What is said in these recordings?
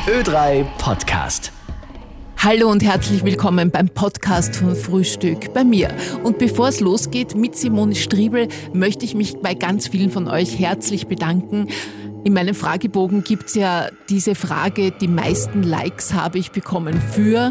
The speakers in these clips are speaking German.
Ö3 Podcast. Hallo und herzlich willkommen beim Podcast von Frühstück bei mir. Und bevor es losgeht mit Simone Striebel, möchte ich mich bei ganz vielen von euch herzlich bedanken. In meinem Fragebogen gibt es ja diese Frage, die meisten Likes habe ich bekommen für.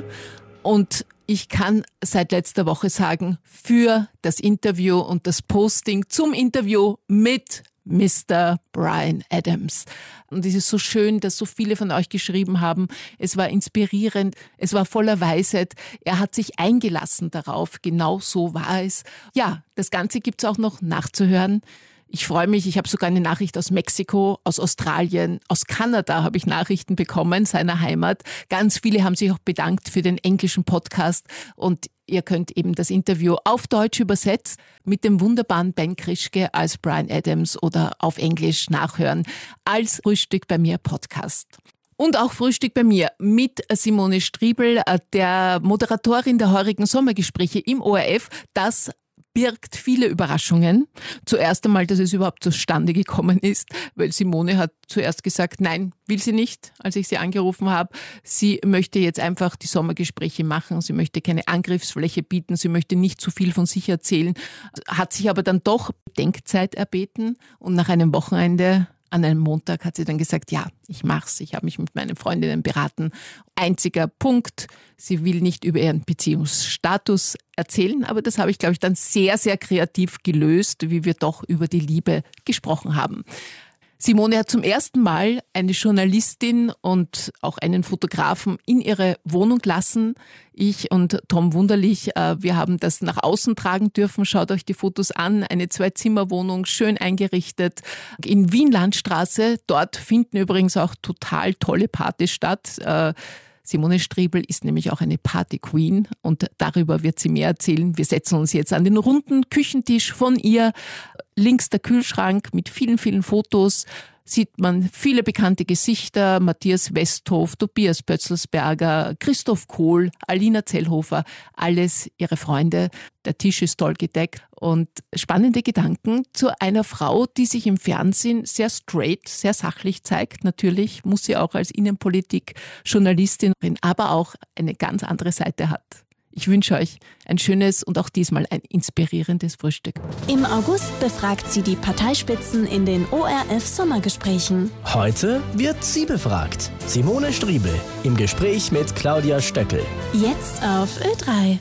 Und ich kann seit letzter Woche sagen, für das Interview und das Posting zum Interview mit Mr. Bryan Adams. Und es ist so schön, dass so viele von euch geschrieben haben. Es war inspirierend, es war voller Weisheit. Er hat sich eingelassen darauf, genau so war es. Ja, das Ganze gibt es auch noch nachzuhören. Ich freue mich, ich habe sogar eine Nachricht aus Mexiko, aus Australien, aus Kanada habe ich Nachrichten bekommen, seiner Heimat. Ganz viele haben sich auch bedankt für den englischen Podcast und ihr könnt eben das Interview auf Deutsch übersetzt mit dem wunderbaren Ben Krischke als Bryan Adams oder auf Englisch nachhören als Frühstück bei mir Podcast. Und auch Frühstück bei mir mit Simone Striebel, der Moderatorin der heurigen Sommergespräche im ORF, das birgt viele Überraschungen. Zuerst einmal, dass es überhaupt zustande gekommen ist, weil Simone hat zuerst gesagt, nein, will sie nicht, als ich sie angerufen habe. Sie möchte jetzt einfach die Sommergespräche machen, sie möchte keine Angriffsfläche bieten, sie möchte nicht zu viel von sich erzählen, hat sich aber dann doch Bedenkzeit erbeten und nach einem Wochenende an einem Montag hat sie dann gesagt, ja, ich mach's. Ich habe mich mit meinen Freundinnen beraten. Einziger Punkt, sie will nicht über ihren Beziehungsstatus erzählen, aber das habe ich, glaube ich, dann sehr, sehr kreativ gelöst, wie wir doch über die Liebe gesprochen haben. Simone hat zum ersten Mal eine Journalistin und auch einen Fotografen in ihre Wohnung lassen. Ich und Tom Wunderlich, wir haben das nach außen tragen dürfen. Schaut euch die Fotos an. Eine 2-Zimmer-Wohnung, schön eingerichtet in Wien-Landstraße. Dort finden übrigens auch total tolle Partys statt. Simone Striebel ist nämlich auch eine Party-Queen und darüber wird sie mehr erzählen. Wir setzen uns jetzt an den runden Küchentisch von ihr. Links der Kühlschrank mit vielen, vielen Fotos. Sieht man viele bekannte Gesichter, Matthias Westhoff, Tobias Pötzelsberger, Christoph Kohl, Alina Zellhofer, alles ihre Freunde. Der Tisch ist toll gedeckt und spannende Gedanken zu einer Frau, die sich im Fernsehen sehr straight, sehr sachlich zeigt. Natürlich muss sie auch als Innenpolitik-Journalistin, aber auch eine ganz andere Seite hat. Ich wünsche euch ein schönes und auch diesmal ein inspirierendes Frühstück. Im August befragt sie die Parteispitzen in den ORF-Sommergesprächen. Heute wird sie befragt. Simone Striebel im Gespräch mit Claudia Stöckel. Jetzt auf Ö3.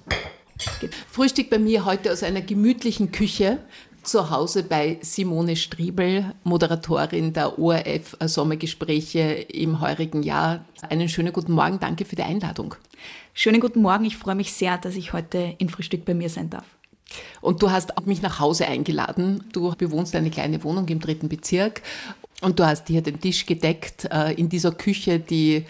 Frühstück bei mir heute aus einer gemütlichen Küche. Zu Hause bei Simone Striebel, Moderatorin der ORF-Sommergespräche im heurigen Jahr. Einen schönen guten Morgen, danke für die Einladung. Schönen guten Morgen, ich freue mich sehr, dass ich heute in Frühstück bei mir sein darf. Und du hast auch mich nach Hause eingeladen. Du bewohnst eine kleine Wohnung im 3. Bezirk. Und du hast hier den Tisch gedeckt in dieser Küche, die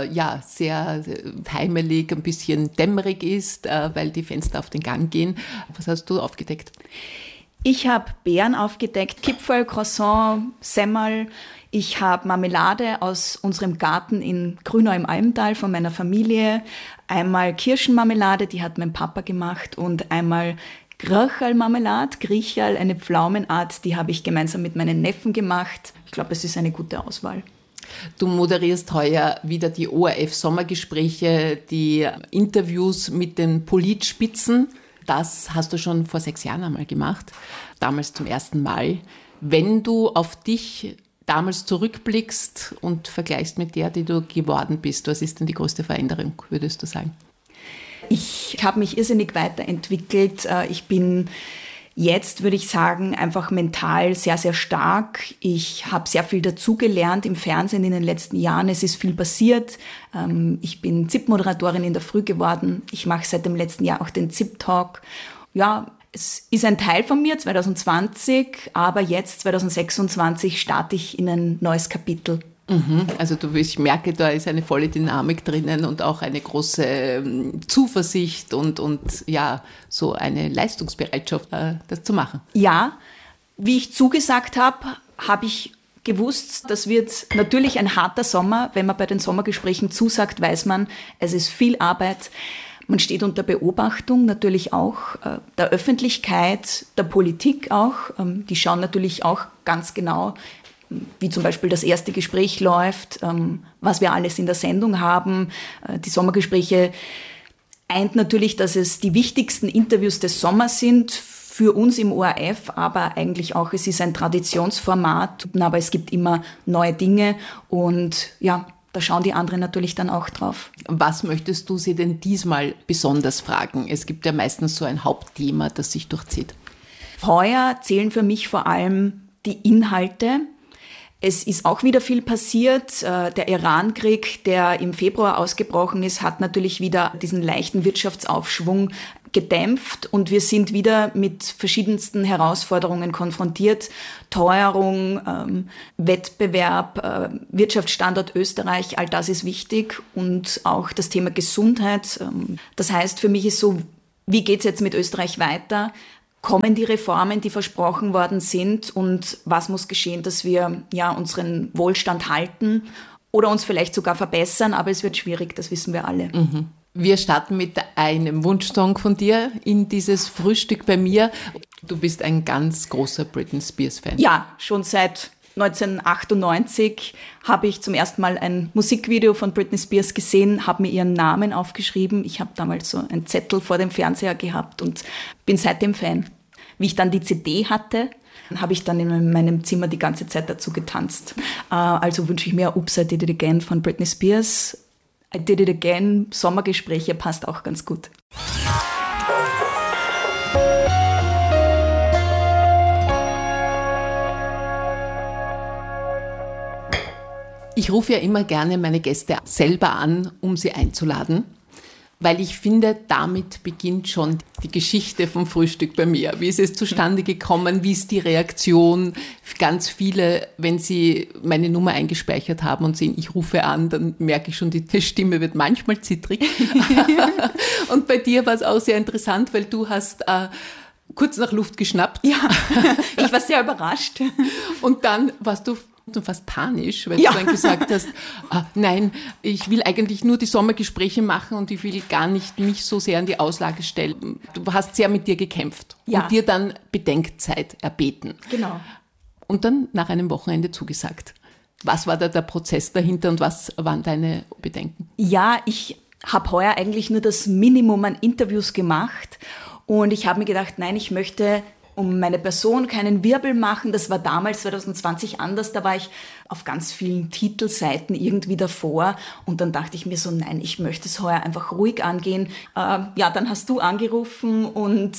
sehr heimelig, ein bisschen dämmerig ist, weil die Fenster auf den Gang gehen. Was hast du aufgedeckt? Ich habe Beeren aufgedeckt, Kipferl, Croissant, Semmel. Ich habe Marmelade aus unserem Garten in Grünau im Almtal von meiner Familie. Einmal Kirschenmarmelade, die hat mein Papa gemacht. Und einmal Gröcherl-Marmelade, Griecherl, eine Pflaumenart, die habe ich gemeinsam mit meinen Neffen gemacht. Ich glaube, es ist eine gute Auswahl. Du moderierst heuer wieder die ORF-Sommergespräche, die Interviews mit den Politspitzen. Das hast du schon vor 6 Jahren einmal gemacht, damals zum ersten Mal. Wenn du auf dich damals zurückblickst und vergleichst mit der, die du geworden bist, was ist denn die größte Veränderung, würdest du sagen? Ich habe mich irrsinnig weiterentwickelt. Ich bin jetzt, würde ich sagen, einfach mental sehr, sehr stark. Ich habe sehr viel dazugelernt im Fernsehen in den letzten Jahren. Es ist viel passiert. Ich bin ZIP-Moderatorin in der Früh geworden. Ich mache seit dem letzten Jahr auch den ZIP-Talk. Ja, es ist ein Teil von mir, 2020, aber jetzt, 2026, starte ich in ein neues Kapitel. Also ich merke, da ist eine volle Dynamik drinnen und auch eine große Zuversicht und ja, so eine Leistungsbereitschaft, das zu machen. Ja, wie ich zugesagt habe, habe ich gewusst, das wird natürlich ein harter Sommer. Wenn man bei den Sommergesprächen zusagt, weiß man, es ist viel Arbeit. Man steht unter Beobachtung, natürlich auch der Öffentlichkeit, der Politik auch. Die schauen natürlich auch ganz genau, wie zum Beispiel das erste Gespräch läuft, was wir alles in der Sendung haben. Die Sommergespräche eint natürlich, dass es die wichtigsten Interviews des Sommers sind, für uns im ORF, aber eigentlich auch, es ist ein Traditionsformat, aber es gibt immer neue Dinge und ja, da schauen die anderen natürlich dann auch drauf. Was möchtest du sie denn diesmal besonders fragen? Es gibt ja meistens so ein Hauptthema, das sich durchzieht. Heuer zählen für mich vor allem die Inhalte. Es ist auch wieder viel passiert. Der Iran-Krieg, der im Februar ausgebrochen ist, hat natürlich wieder diesen leichten Wirtschaftsaufschwung gedämpft und wir sind wieder mit verschiedensten Herausforderungen konfrontiert. Teuerung, Wettbewerb, Wirtschaftsstandort Österreich, all das ist wichtig und auch das Thema Gesundheit. Das heißt, für mich ist so, wie geht's jetzt mit Österreich weiter? Kommen die Reformen, die versprochen worden sind und was muss geschehen, dass wir ja unseren Wohlstand halten oder uns vielleicht sogar verbessern, aber es wird schwierig, das wissen wir alle. Mhm. Wir starten mit einem Wunschsong von dir in dieses Frühstück bei mir. Du bist ein ganz großer Britney Spears-Fan. Ja, schon seit 1998 habe ich zum ersten Mal ein Musikvideo von Britney Spears gesehen, habe mir ihren Namen aufgeschrieben. Ich habe damals so einen Zettel vor dem Fernseher gehabt und bin seitdem Fan. Wie ich dann die CD hatte, habe ich dann in meinem Zimmer die ganze Zeit dazu getanzt. Also wünsche ich mir Oops, I Did It Again von Britney Spears. I Did It Again, Sommergespräche passt auch ganz gut. Ich rufe ja immer gerne meine Gäste selber an, um sie einzuladen, weil ich finde, damit beginnt schon die Geschichte vom Frühstück bei mir. Wie ist es zustande gekommen? Wie ist die Reaktion? Ganz viele, wenn sie meine Nummer eingespeichert haben und sehen, ich rufe an, dann merke ich schon, die Stimme wird manchmal zittrig. Und bei dir war es auch sehr interessant, weil du hast kurz nach Luft geschnappt. Ja, ich war sehr überrascht. Und dann warst du fast panisch, weil du dann gesagt hast, nein, ich will eigentlich nur die Sommergespräche machen und ich will gar nicht mich so sehr an die Auslage stellen. Du hast sehr mit dir gekämpft und dir dann Bedenkzeit erbeten. Genau. Und dann nach einem Wochenende zugesagt. Was war da der Prozess dahinter und was waren deine Bedenken? Ja, ich habe heuer eigentlich nur das Minimum an Interviews gemacht und ich habe mir gedacht, nein, ich möchte um meine Person keinen Wirbel machen. Das war damals 2020 anders. Da war ich auf ganz vielen Titelseiten irgendwie davor. Und dann dachte ich mir so, nein, ich möchte es heuer einfach ruhig angehen. Ja, dann hast du angerufen und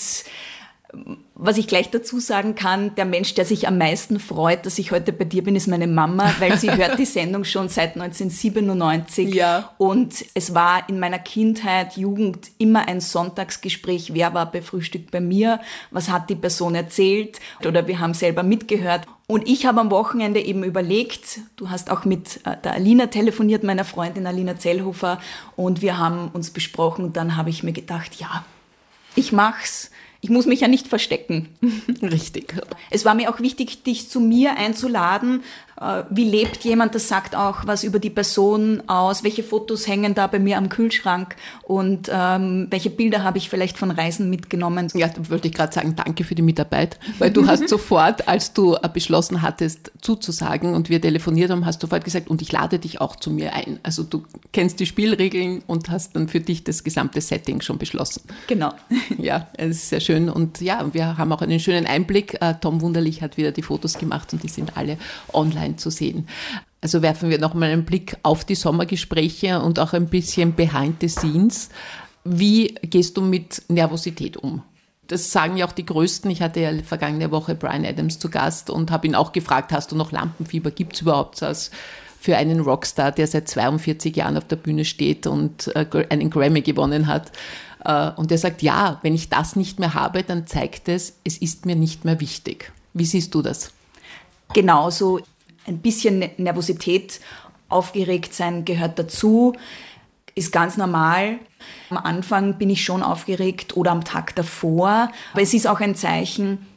was ich gleich dazu sagen kann, der Mensch, der sich am meisten freut, dass ich heute bei dir bin, ist meine Mama, weil sie hört die Sendung schon seit 1997. Ja. Und es war in meiner Kindheit, Jugend immer ein Sonntagsgespräch. Wer war bei Frühstück bei mir? Was hat die Person erzählt? Oder wir haben selber mitgehört. Und ich habe am Wochenende eben überlegt, du hast auch mit der Alina telefoniert, meiner Freundin Alina Zellhofer, und wir haben uns besprochen. Und dann habe ich mir gedacht, ja, ich mach's. Ich muss mich ja nicht verstecken. Richtig. Es war mir auch wichtig, dich zu mir einzuladen. Wie lebt jemand? Das sagt auch was über die Person aus. Welche Fotos hängen da bei mir am Kühlschrank? Und welche Bilder habe ich vielleicht von Reisen mitgenommen? Ja, da wollte ich gerade sagen, danke für die Mitarbeit. Weil du hast sofort, als du beschlossen hattest, zuzusagen und wir telefoniert haben, hast du sofort gesagt, und ich lade dich auch zu mir ein. Also du kennst die Spielregeln und hast dann für dich das gesamte Setting schon beschlossen. Genau. Ja, es ist sehr schön. Und ja, wir haben auch einen schönen Einblick. Tom Wunderlich hat wieder die Fotos gemacht und die sind alle online zu sehen. Also werfen wir nochmal einen Blick auf die Sommergespräche und auch ein bisschen behind the scenes. Wie gehst du mit Nervosität um? Das sagen ja auch die Größten. Ich hatte ja vergangene Woche Bryan Adams zu Gast und habe ihn auch gefragt, hast du noch Lampenfieber? Gibt es überhaupt was für einen Rockstar, der seit 42 Jahren auf der Bühne steht und einen Grammy gewonnen hat? Und er sagt, ja, wenn ich das nicht mehr habe, dann zeigt es ist mir nicht mehr wichtig. Wie siehst du das? Genauso. Ein bisschen Nervosität, aufgeregt sein gehört dazu, ist ganz normal. Am Anfang bin ich schon aufgeregt oder am Tag davor. Aber es ist auch ein Zeichen,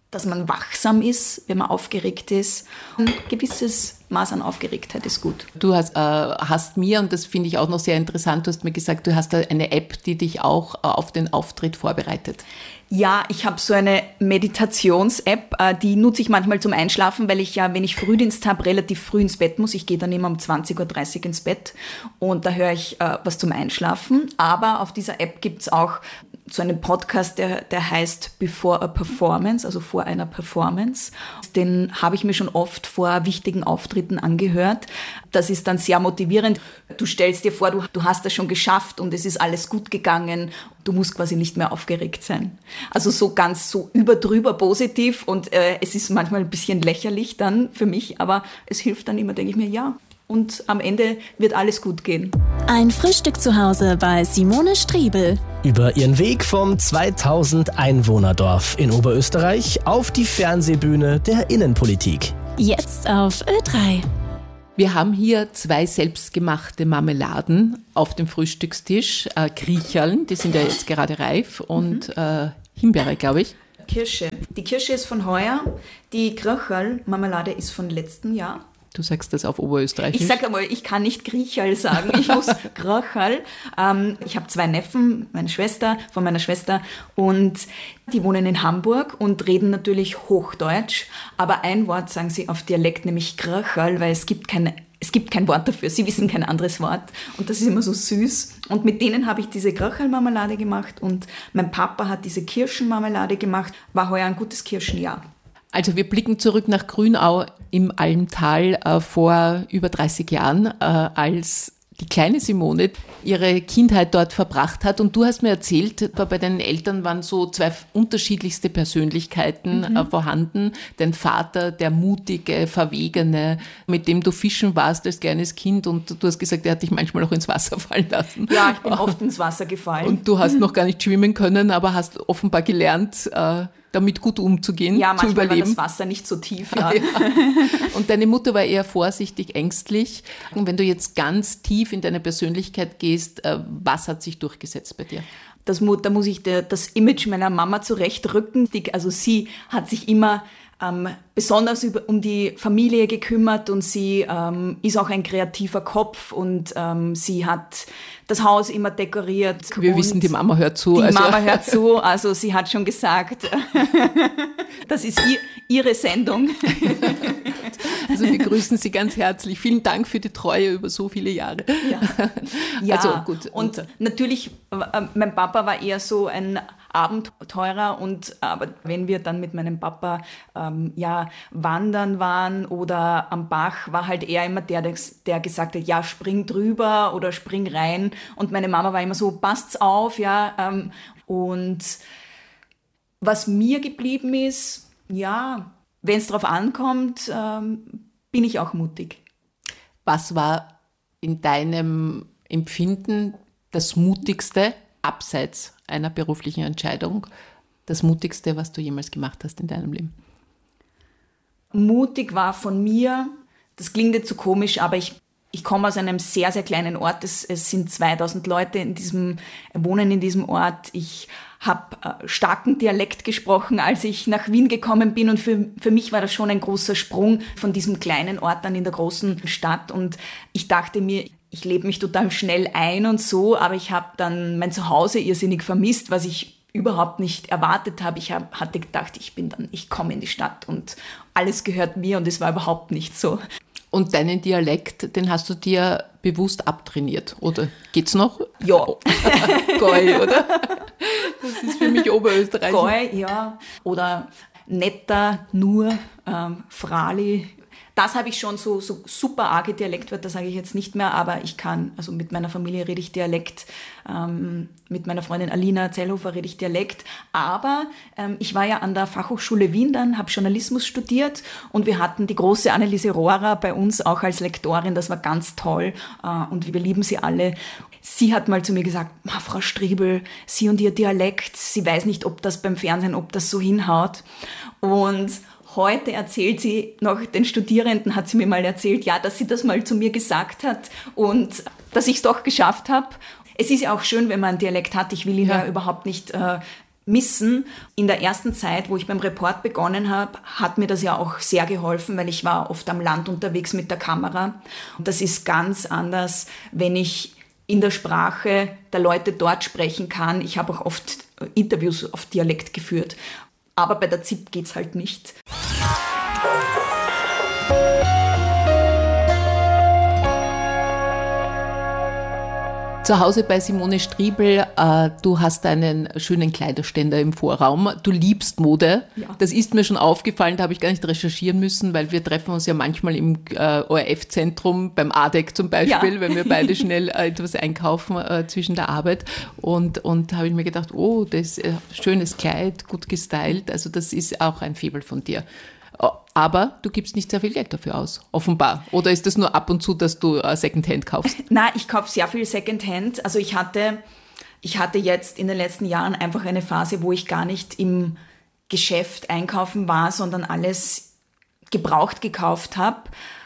dass man wachsam ist, wenn man aufgeregt ist. Ein gewisses Maß an Aufgeregtheit ist gut. Du hast mir, und das finde ich auch noch sehr interessant, du hast mir gesagt, du hast da eine App, die dich auch auf den Auftritt vorbereitet. Ja, ich habe so eine Meditations-App, die nutze ich manchmal zum Einschlafen, weil ich ja, wenn ich Frühdienst habe, relativ früh ins Bett muss. Ich gehe dann immer um 20.30 Uhr ins Bett und da höre ich was zum Einschlafen. Aber auf dieser App gibt's auch so einen Podcast, der heißt Before a Performance, also vor einer Performance. Den habe ich mir schon oft vor wichtigen Auftritten angehört. Das ist dann sehr motivierend. Du stellst dir vor, du hast das schon geschafft und es ist alles gut gegangen. Du musst quasi nicht mehr aufgeregt sein. Also so ganz so überdrüber positiv und es ist manchmal ein bisschen lächerlich dann für mich, aber es hilft dann immer, denke ich mir, ja. Und am Ende wird alles gut gehen. Ein Frühstück zu Hause bei Simone Striebel. Über ihren Weg vom 2000-Einwohner-Dorf in Oberösterreich auf die Fernsehbühne der Innenpolitik. Jetzt auf Ö3. Wir haben hier 2 selbstgemachte Marmeladen auf dem Frühstückstisch. Kriecherln, die sind ja jetzt gerade reif, und Himbeere, glaube ich. Kirsche. Die Kirsche ist von heuer. Die Kröcherl-Marmelade ist von letztem Jahr. Du sagst das auf Oberösterreichisch. Ich sage einmal, ich kann nicht Griecherl sagen, ich muss Kröcherl. Ich habe 2 Neffen, von meiner Schwester, und die wohnen in Hamburg und reden natürlich Hochdeutsch, aber ein Wort sagen sie auf Dialekt, nämlich Kröcherl, weil es gibt kein Wort dafür, sie wissen kein anderes Wort und das ist immer so süß. Und mit denen habe ich diese Kröcherl-Marmelade gemacht und mein Papa hat diese Kirschenmarmelade gemacht, war heuer ein gutes Kirschenjahr. Also wir blicken zurück nach Grünau im Almtal vor über 30 Jahren, als die kleine Simone ihre Kindheit dort verbracht hat. Und du hast mir erzählt, bei deinen Eltern waren so 2 unterschiedlichste Persönlichkeiten vorhanden. Dein Vater, der mutige, verwegene, mit dem du fischen warst als kleines Kind. Und du hast gesagt, er hat dich manchmal auch ins Wasser fallen lassen. Ja, ich bin oft ins Wasser gefallen. Und du hast noch gar nicht schwimmen können, aber hast offenbar gelernt, damit gut umzugehen, ja, zu überleben. Ja, manchmal war das Wasser nicht so tief. Ja. Ja. Und deine Mutter war eher vorsichtig, ängstlich. Und wenn du jetzt ganz tief in deine Persönlichkeit gehst, was hat sich durchgesetzt bei dir? Da muss ich das Image meiner Mama zurechtrücken. Also sie hat sich immer besonders um die Familie gekümmert und sie ist auch ein kreativer Kopf und sie hat das Haus immer dekoriert. Wir wissen, die Mama hört zu. Mama hört zu, also sie hat schon gesagt, das ist ihre Sendung. Also wir grüßen Sie ganz herzlich. Vielen Dank für die Treue über so viele Jahre. Ja, also, gut. Und natürlich, mein Papa war eher so ein Abenteurer aber wenn wir dann mit meinem Papa wandern waren oder am Bach, war halt er immer der gesagt hat, ja, spring drüber oder spring rein, und meine Mama war immer so, passt's auf, und was mir geblieben ist, ja, wenn es drauf ankommt, bin ich auch mutig. Was war in deinem Empfinden das Mutigste, abseits einer beruflichen Entscheidung, das Mutigste, was du jemals gemacht hast in deinem Leben? Mutig war von mir, das klingt jetzt so komisch, aber ich komme aus einem sehr, sehr kleinen Ort. Es sind 2000 Leute wohnen in diesem Ort. Ich habe starken Dialekt gesprochen, als ich nach Wien gekommen bin, und für mich war das schon ein großer Sprung von diesem kleinen Ort dann in der großen Stadt, und ich dachte mir, ich lebe mich total schnell ein und so, aber ich habe dann mein Zuhause irrsinnig vermisst, was ich überhaupt nicht erwartet habe. Ich hatte gedacht, ich komme in die Stadt und alles gehört mir, und es war überhaupt nicht so. Und deinen Dialekt, den hast du dir bewusst abtrainiert, oder geht's noch? Ja. Goi, oder? Das ist für mich Oberösterreich. Goi, ja. Oder netter, nur, Frali. Das habe ich schon so super arge Dialektwörter, sage ich jetzt nicht mehr, aber ich kann, also mit meiner Familie rede ich Dialekt, mit meiner Freundin Alina Zellhofer rede ich Dialekt, aber ich war ja an der Fachhochschule Wien dann, habe Journalismus studiert, und wir hatten die große Anneliese Rohrer bei uns auch als Lektorin, das war ganz toll, und wir lieben sie alle. Sie hat mal zu mir gesagt, Frau Striebel, Sie und Ihr Dialekt, sie weiß nicht, ob das beim Fernsehen, ob das so hinhaut, und heute erzählt sie noch den Studierenden, hat sie mir mal erzählt, ja, dass sie das mal zu mir gesagt hat und dass ich es doch geschafft habe. Es ist ja auch schön, wenn man einen Dialekt hat. Ich will ihn ja überhaupt nicht missen. In der ersten Zeit, wo ich beim Report begonnen habe, hat mir das ja auch sehr geholfen, weil ich war oft am Land unterwegs mit der Kamera. Und das ist ganz anders, wenn ich in der Sprache der Leute dort sprechen kann. Ich habe auch oft Interviews auf Dialekt geführt. Aber bei der ZIP geht's halt nicht. Zu Hause bei Simone Striebl, du hast einen schönen Kleiderständer im Vorraum. Du liebst Mode. Ja. Das ist mir schon aufgefallen, da habe ich gar nicht recherchieren müssen, weil wir treffen uns ja manchmal im ORF-Zentrum, beim ADEC zum Beispiel, ja. Wenn wir beide schnell etwas einkaufen zwischen der Arbeit. Und habe ich mir gedacht, oh, das ist ein schönes Kleid, gut gestylt. Also das ist auch ein Faible von dir. Aber du gibst nicht sehr viel Geld dafür aus, offenbar. Oder ist das nur ab und zu, dass du Secondhand kaufst? Nein, ich kaufe sehr viel Secondhand. Also ich hatte jetzt in den letzten Jahren einfach eine Phase, wo ich gar nicht im Geschäft einkaufen war, sondern alles gebraucht gekauft habe.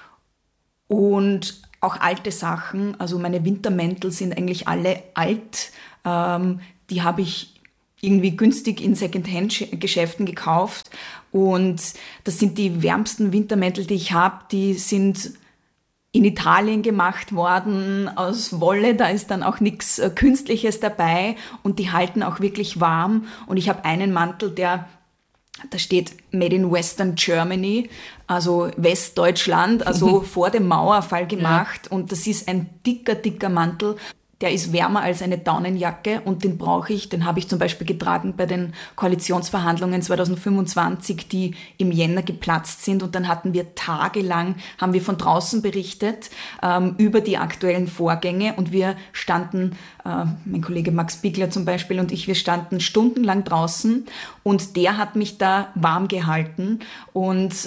Und auch alte Sachen, also meine Wintermäntel sind eigentlich alle alt. Die habe ich irgendwie günstig in Secondhand-Geschäften gekauft. Und das sind die wärmsten Wintermäntel, die ich habe. Die sind in Italien gemacht worden, aus Wolle. Da ist dann auch nichts Künstliches dabei. Und die halten auch wirklich warm. Und ich habe einen Mantel, da steht Made in Western Germany, also Westdeutschland, also vor dem Mauerfall gemacht. Ja. Und das ist ein dicker Mantel. Der ist wärmer als eine Daunenjacke und den brauche ich. Den habe ich zum Beispiel getragen bei den Koalitionsverhandlungen 2025, die im Jänner geplatzt sind. Und dann hatten wir tagelang, haben wir von draußen berichtet über die aktuellen Vorgänge. Und wir standen, mein Kollege Max Bigler zum Beispiel und ich, wir standen stundenlang draußen. Und der hat mich da warm gehalten. Und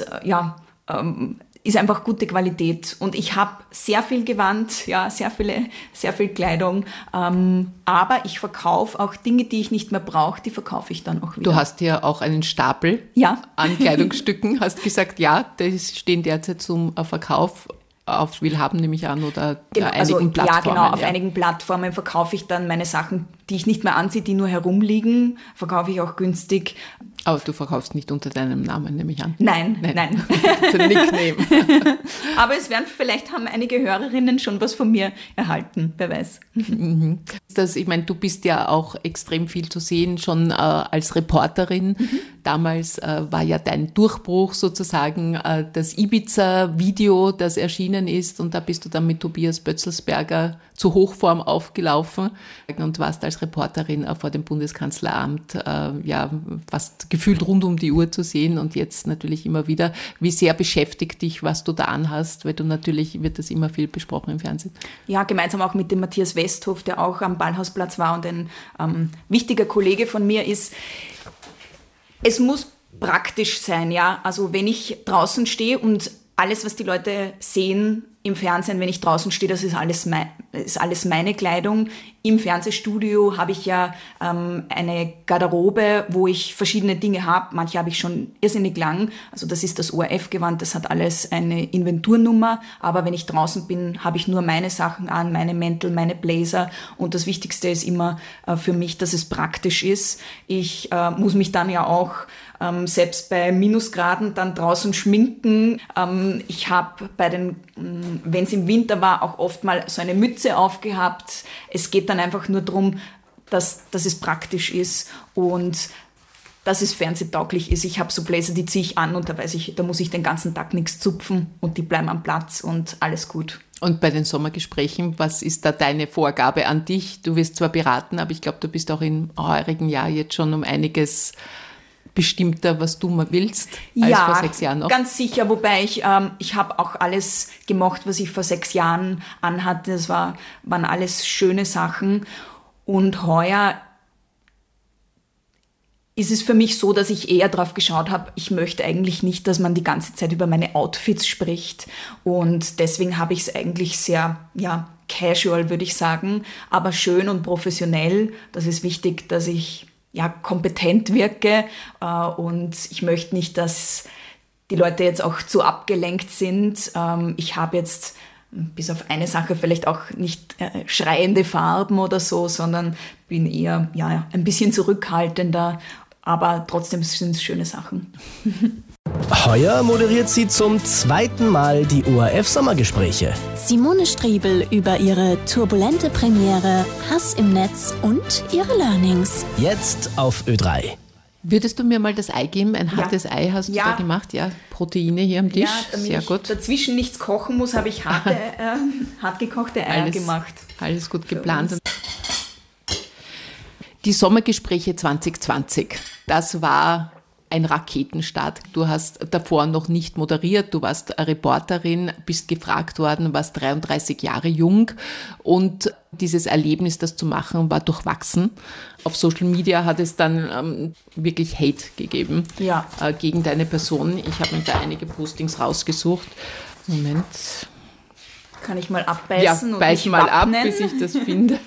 ist einfach gute Qualität. Und ich habe sehr viel Gewand, ja, sehr viel Kleidung. Aber ich verkaufe auch Dinge, die ich nicht mehr brauche, die verkaufe ich dann auch wieder. Du hast ja auch einen Stapel an Kleidungsstücken. Hast gesagt, ja, die stehen derzeit zum Verkauf. Auf Willhaben nehme ich an oder einigen Plattformen. Ja, genau, auf einigen Plattformen verkaufe ich dann meine Sachen, die ich nicht mehr anziehe, die nur herumliegen, verkaufe ich auch günstig. Aber du verkaufst nicht unter deinem Namen, nehme ich an. Nein. Das ist ein Nickname. Aber vielleicht haben einige Hörerinnen schon was von mir erhalten, wer weiß. Ich meine, du bist ja auch extrem viel zu sehen, schon als Reporterin. Damals war ja dein Durchbruch sozusagen das Ibiza-Video, das erschienen ist. Und da bist du dann mit Tobias Bötzelsberger zu Hochform aufgelaufen und warst als Reporterin vor dem Bundeskanzleramt fast gefühlt rund um die Uhr zu sehen und jetzt natürlich immer wieder. Wie sehr beschäftigt dich, was du da anhast, weil wird das immer viel besprochen im Fernsehen. Ja, gemeinsam auch mit dem Matthias Westhoff, der auch am Ballhausplatz war und ein wichtiger Kollege von mir ist. Es muss praktisch sein, ja. Also wenn ich draußen stehe und alles, was die Leute sehen im Fernsehen, wenn ich draußen stehe, das ist alles meine Kleidung. Im Fernsehstudio habe ich ja eine Garderobe, wo ich verschiedene Dinge habe. Manche habe ich schon irrsinnig lang. Also das ist das ORF-Gewand, das hat alles eine Inventurnummer. Aber wenn ich draußen bin, habe ich nur meine Sachen an, meine Mäntel, meine Blazer. Und das Wichtigste ist immer für mich, dass es praktisch ist. Ich muss mich dann ja auch selbst bei Minusgraden dann draußen schminken. Ich habe wenn es im Winter war, auch oft mal so eine Mütze aufgehabt. Es geht dann einfach nur darum, dass es praktisch ist und dass es fernsehtauglich ist. Ich habe so Bläser, die ziehe ich an und da muss ich den ganzen Tag nichts zupfen und die bleiben am Platz und alles gut. Und bei den Sommergesprächen, was ist da deine Vorgabe an dich? Du wirst zwar beraten, aber ich glaube, du bist auch im heurigen Jahr jetzt schon um einiges bestimmter, was du mal willst, als vor 6 Jahren noch? Ja, ganz sicher, wobei ich habe auch alles gemocht, was ich vor 6 Jahren anhatte. Das waren alles schöne Sachen. Und heuer ist es für mich so, dass ich eher drauf geschaut habe, ich möchte eigentlich nicht, dass man die ganze Zeit über meine Outfits spricht. Und deswegen habe ich es eigentlich sehr, casual, würde ich sagen, aber schön und professionell. Das ist wichtig, dass ich kompetent wirke und ich möchte nicht, dass die Leute jetzt auch zu abgelenkt sind. Ich habe jetzt bis auf eine Sache vielleicht auch nicht schreiende Farben oder so, sondern bin eher ein bisschen zurückhaltender, aber trotzdem sind es schöne Sachen. Heuer moderiert sie zum 2. Mal die ORF-Sommergespräche. Simone Striebel über ihre turbulente Premiere, Hass im Netz und ihre Learnings. Jetzt auf Ö3. Würdest du mir mal das Ei geben? Ein hartes Ei hast du da gemacht? Ja, Proteine hier am Tisch. Ja, damit sehr gut. Ich dazwischen nichts kochen muss, habe ich hart gekochte Eier gemacht. Alles gut geplant. Die Sommergespräche 2020, das war ein Raketenstart. Du hast davor noch nicht moderiert, du warst Reporterin, bist gefragt worden, warst 33 Jahre jung und dieses Erlebnis, das zu machen, war durchwachsen. Auf Social Media hat es dann wirklich Hate gegeben gegen deine Person. Ich habe mir da einige Postings rausgesucht. Moment. Kann ich mal abbeißen? Ja, beiß mal ab, bis ich das finde.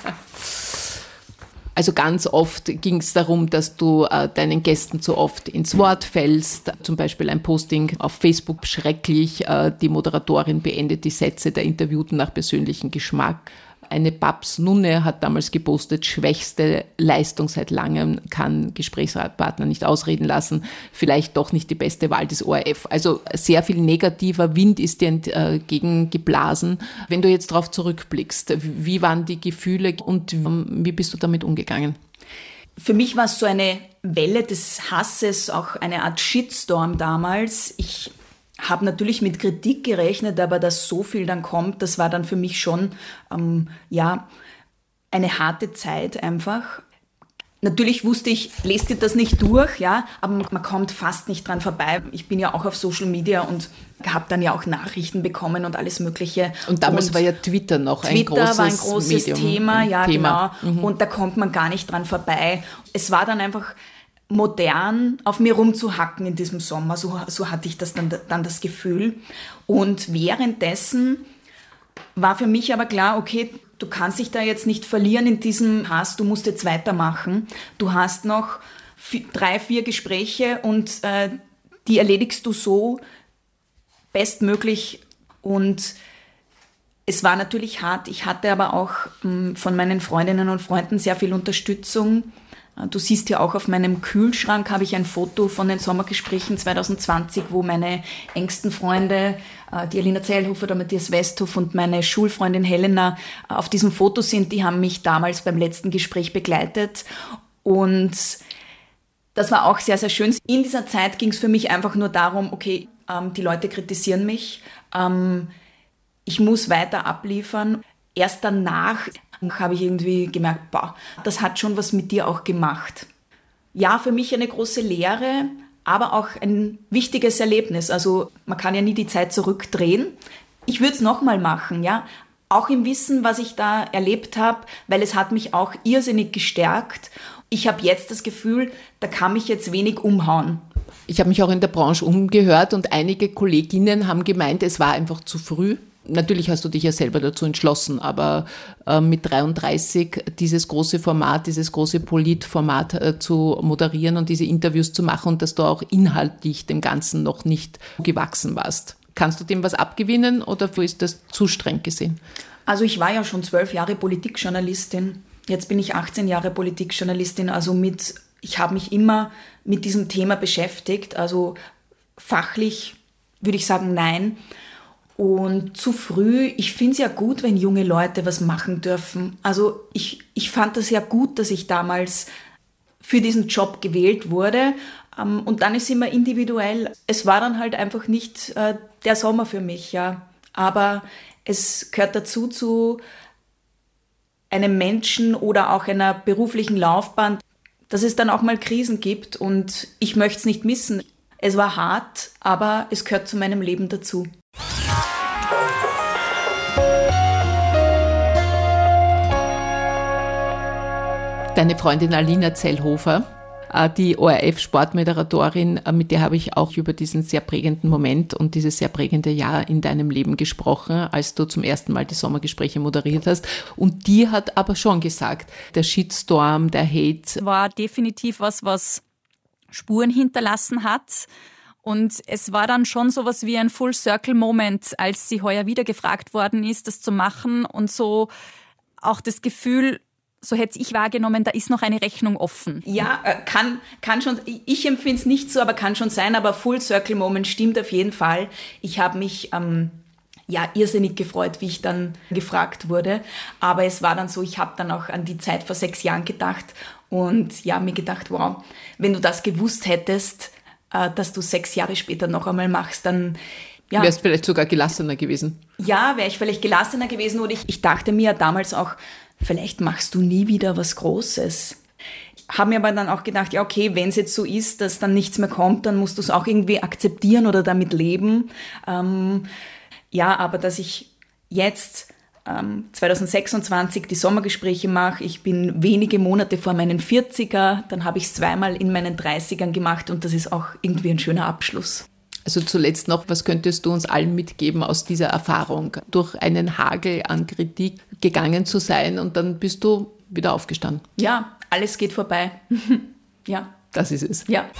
Also ganz oft ging es darum, dass du deinen Gästen zu oft ins Wort fällst. Zum Beispiel ein Posting auf Facebook, schrecklich. Die Moderatorin beendet die Sätze der Interviewten nach persönlichem Geschmack. Eine Babs-Nunne hat damals gepostet, schwächste Leistung seit langem, kann Gesprächspartner nicht ausreden lassen, vielleicht doch nicht die beste Wahl des ORF. Also sehr viel negativer Wind ist dir entgegengeblasen. Wenn du jetzt darauf zurückblickst, wie waren die Gefühle und wie bist du damit umgegangen? Für mich war es so eine Welle des Hasses, auch eine Art Shitstorm damals. Ich habe natürlich mit Kritik gerechnet, aber dass so viel dann kommt, das war dann für mich schon eine harte Zeit einfach. Natürlich wusste ich, lest dir das nicht durch, aber man kommt fast nicht dran vorbei. Ich bin ja auch auf Social Media und habe dann ja auch Nachrichten bekommen und alles Mögliche. Und damals war ja Twitter noch ein großes Medium, Thema, Genau. Mhm. Und da kommt man gar nicht dran vorbei. Es war dann einfach modern auf mir rumzuhacken in diesem Sommer. So hatte ich das dann das Gefühl. Und währenddessen war für mich aber klar, okay, du kannst dich da jetzt nicht verlieren in diesem Hass, du musst jetzt weitermachen. Du hast noch 3-4 Gespräche und die erledigst du so bestmöglich. Und es war natürlich hart. Ich hatte aber auch von meinen Freundinnen und Freunden sehr viel Unterstützung. Du siehst ja auch auf meinem Kühlschrank habe ich ein Foto von den Sommergesprächen 2020, wo meine engsten Freunde, die Alina Zellhofer, der Matthias Westhoff und meine Schulfreundin Helena auf diesem Foto sind. Die haben mich damals beim letzten Gespräch begleitet und das war auch sehr, sehr schön. In dieser Zeit ging es für mich einfach nur darum, okay, die Leute kritisieren mich, ich muss weiter abliefern. Erst danach habe ich irgendwie gemerkt, das hat schon was mit dir auch gemacht. Ja, für mich eine große Lehre, aber auch ein wichtiges Erlebnis. Also man kann ja nie die Zeit zurückdrehen. Ich würde es nochmal machen, auch im Wissen, was ich da erlebt habe, weil es hat mich auch irrsinnig gestärkt. Ich habe jetzt das Gefühl, da kann mich jetzt wenig umhauen. Ich habe mich auch in der Branche umgehört und einige Kolleginnen haben gemeint, es war einfach zu früh. Natürlich hast du dich ja selber dazu entschlossen, aber mit 33 dieses große Format, dieses große Politformat zu moderieren und diese Interviews zu machen und dass du auch inhaltlich dem Ganzen noch nicht gewachsen warst. Kannst du dem was abgewinnen oder ist das zu streng gesehen? Also ich war ja schon 12 Jahre Politikjournalistin. Jetzt bin ich 18 Jahre Politikjournalistin. Also ich habe mich immer mit diesem Thema beschäftigt. Also fachlich würde ich sagen, nein. Und zu früh, ich finde es ja gut, wenn junge Leute was machen dürfen. Also ich fand das ja gut, dass ich damals für diesen Job gewählt wurde. Und dann ist es immer individuell. Es war dann halt einfach nicht der Sommer für mich, Aber es gehört dazu, zu einem Menschen oder auch einer beruflichen Laufbahn, dass es dann auch mal Krisen gibt. Und ich möchte es nicht missen. Es war hart, aber es gehört zu meinem Leben dazu. Deine Freundin Alina Zellhofer, die ORF-Sportmoderatorin, mit der habe ich auch über diesen sehr prägenden Moment und dieses sehr prägende Jahr in deinem Leben gesprochen, als du zum ersten Mal die Sommergespräche moderiert hast. Und die hat aber schon gesagt, der Shitstorm, der Hate war definitiv was Spuren hinterlassen hat. Und es war dann schon sowas wie ein Full-Circle-Moment, als sie heuer wieder gefragt worden ist, das zu machen. Und so auch das Gefühl, so hätte ich wahrgenommen, da ist noch eine Rechnung offen. Ja, kann schon, ich empfinde es nicht so, aber kann schon sein, aber Full-Circle-Moment stimmt auf jeden Fall. Ich habe mich irrsinnig gefreut, wie ich dann gefragt wurde. Aber es war dann so, ich habe dann auch an die Zeit vor 6 Jahren gedacht und mir gedacht, wow, wenn du das gewusst hättest, dass du 6 Jahre später noch einmal machst, dann wärst vielleicht sogar gelassener gewesen. Ja, wäre ich vielleicht gelassener gewesen. Oder ich dachte mir damals auch, vielleicht machst du nie wieder was Großes. Ich habe mir aber dann auch gedacht, ja okay, wenn es jetzt so ist, dass dann nichts mehr kommt, dann musst du es auch irgendwie akzeptieren oder damit leben. Aber dass ich jetzt 2026 die Sommergespräche mache, ich bin wenige Monate vor meinen 40er, dann habe ich es 2-mal in meinen 30ern gemacht und das ist auch irgendwie ein schöner Abschluss. Also zuletzt noch, was könntest du uns allen mitgeben aus dieser Erfahrung, durch einen Hagel an Kritik gegangen zu sein und dann bist du wieder aufgestanden? Ja, alles geht vorbei. Ja. Das ist es. Ja.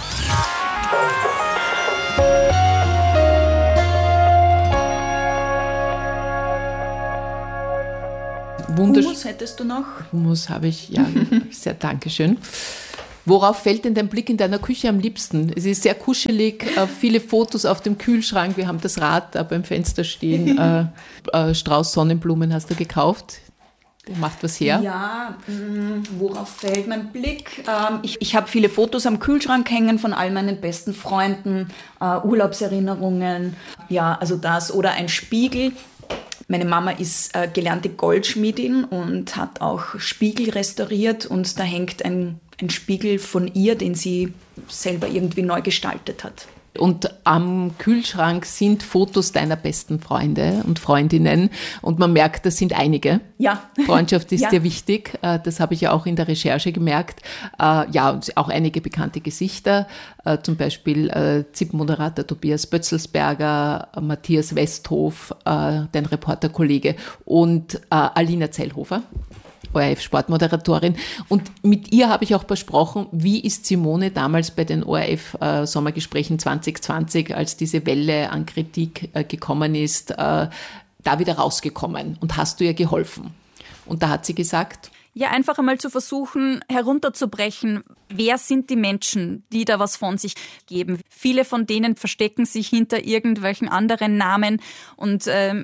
Hummus hättest du noch? Hummus habe ich, ja. Sehr, Dankeschön. Worauf fällt denn dein Blick in deiner Küche am liebsten? Es ist sehr kuschelig, viele Fotos auf dem Kühlschrank. Wir haben das Rad da beim Fenster stehen. Strauß Sonnenblumen hast du gekauft. Der macht was her. Ja, worauf fällt mein Blick? Ich habe viele Fotos am Kühlschrank hängen von all meinen besten Freunden, Urlaubserinnerungen, also das oder ein Spiegel. Meine Mama ist gelernte Goldschmiedin und hat auch Spiegel restauriert und da hängt ein Spiegel von ihr, den sie selber irgendwie neu gestaltet hat. Und am Kühlschrank sind Fotos deiner besten Freunde und Freundinnen und man merkt, das sind einige. Ja. Freundschaft ist dir wichtig, das habe ich ja auch in der Recherche gemerkt. Und auch einige bekannte Gesichter, zum Beispiel ZIP-Moderator Tobias Bötzelsberger, Matthias Westhof, dein Reporterkollege und Alina Zellhofer, ORF-Sportmoderatorin. Und mit ihr habe ich auch besprochen, wie ist Simone damals bei den ORF-Sommergesprächen 2020, als diese Welle an Kritik gekommen ist, da wieder rausgekommen und hast du ihr geholfen? Und da hat sie gesagt... Ja, einfach einmal zu versuchen, herunterzubrechen. Wer sind die Menschen, die da was von sich geben? Viele von denen verstecken sich hinter irgendwelchen anderen Namen und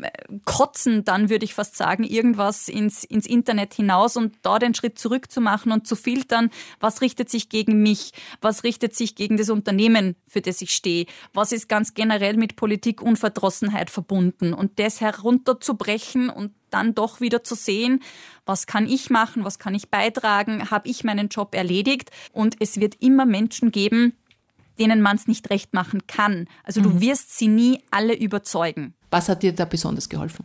kotzen dann, würde ich fast sagen, irgendwas ins Internet hinaus und da den Schritt zurück zu machen und zu filtern, was richtet sich gegen mich, was richtet sich gegen das Unternehmen, für das ich stehe, was ist ganz generell mit Politikunverdrossenheit verbunden und das herunterzubrechen und dann doch wieder zu sehen, was kann ich machen, was kann ich beitragen, habe ich meinen Job erledigt und es wird immer Menschen geben, denen man es nicht recht machen kann. Also du wirst sie nie alle überzeugen. Was hat dir da besonders geholfen?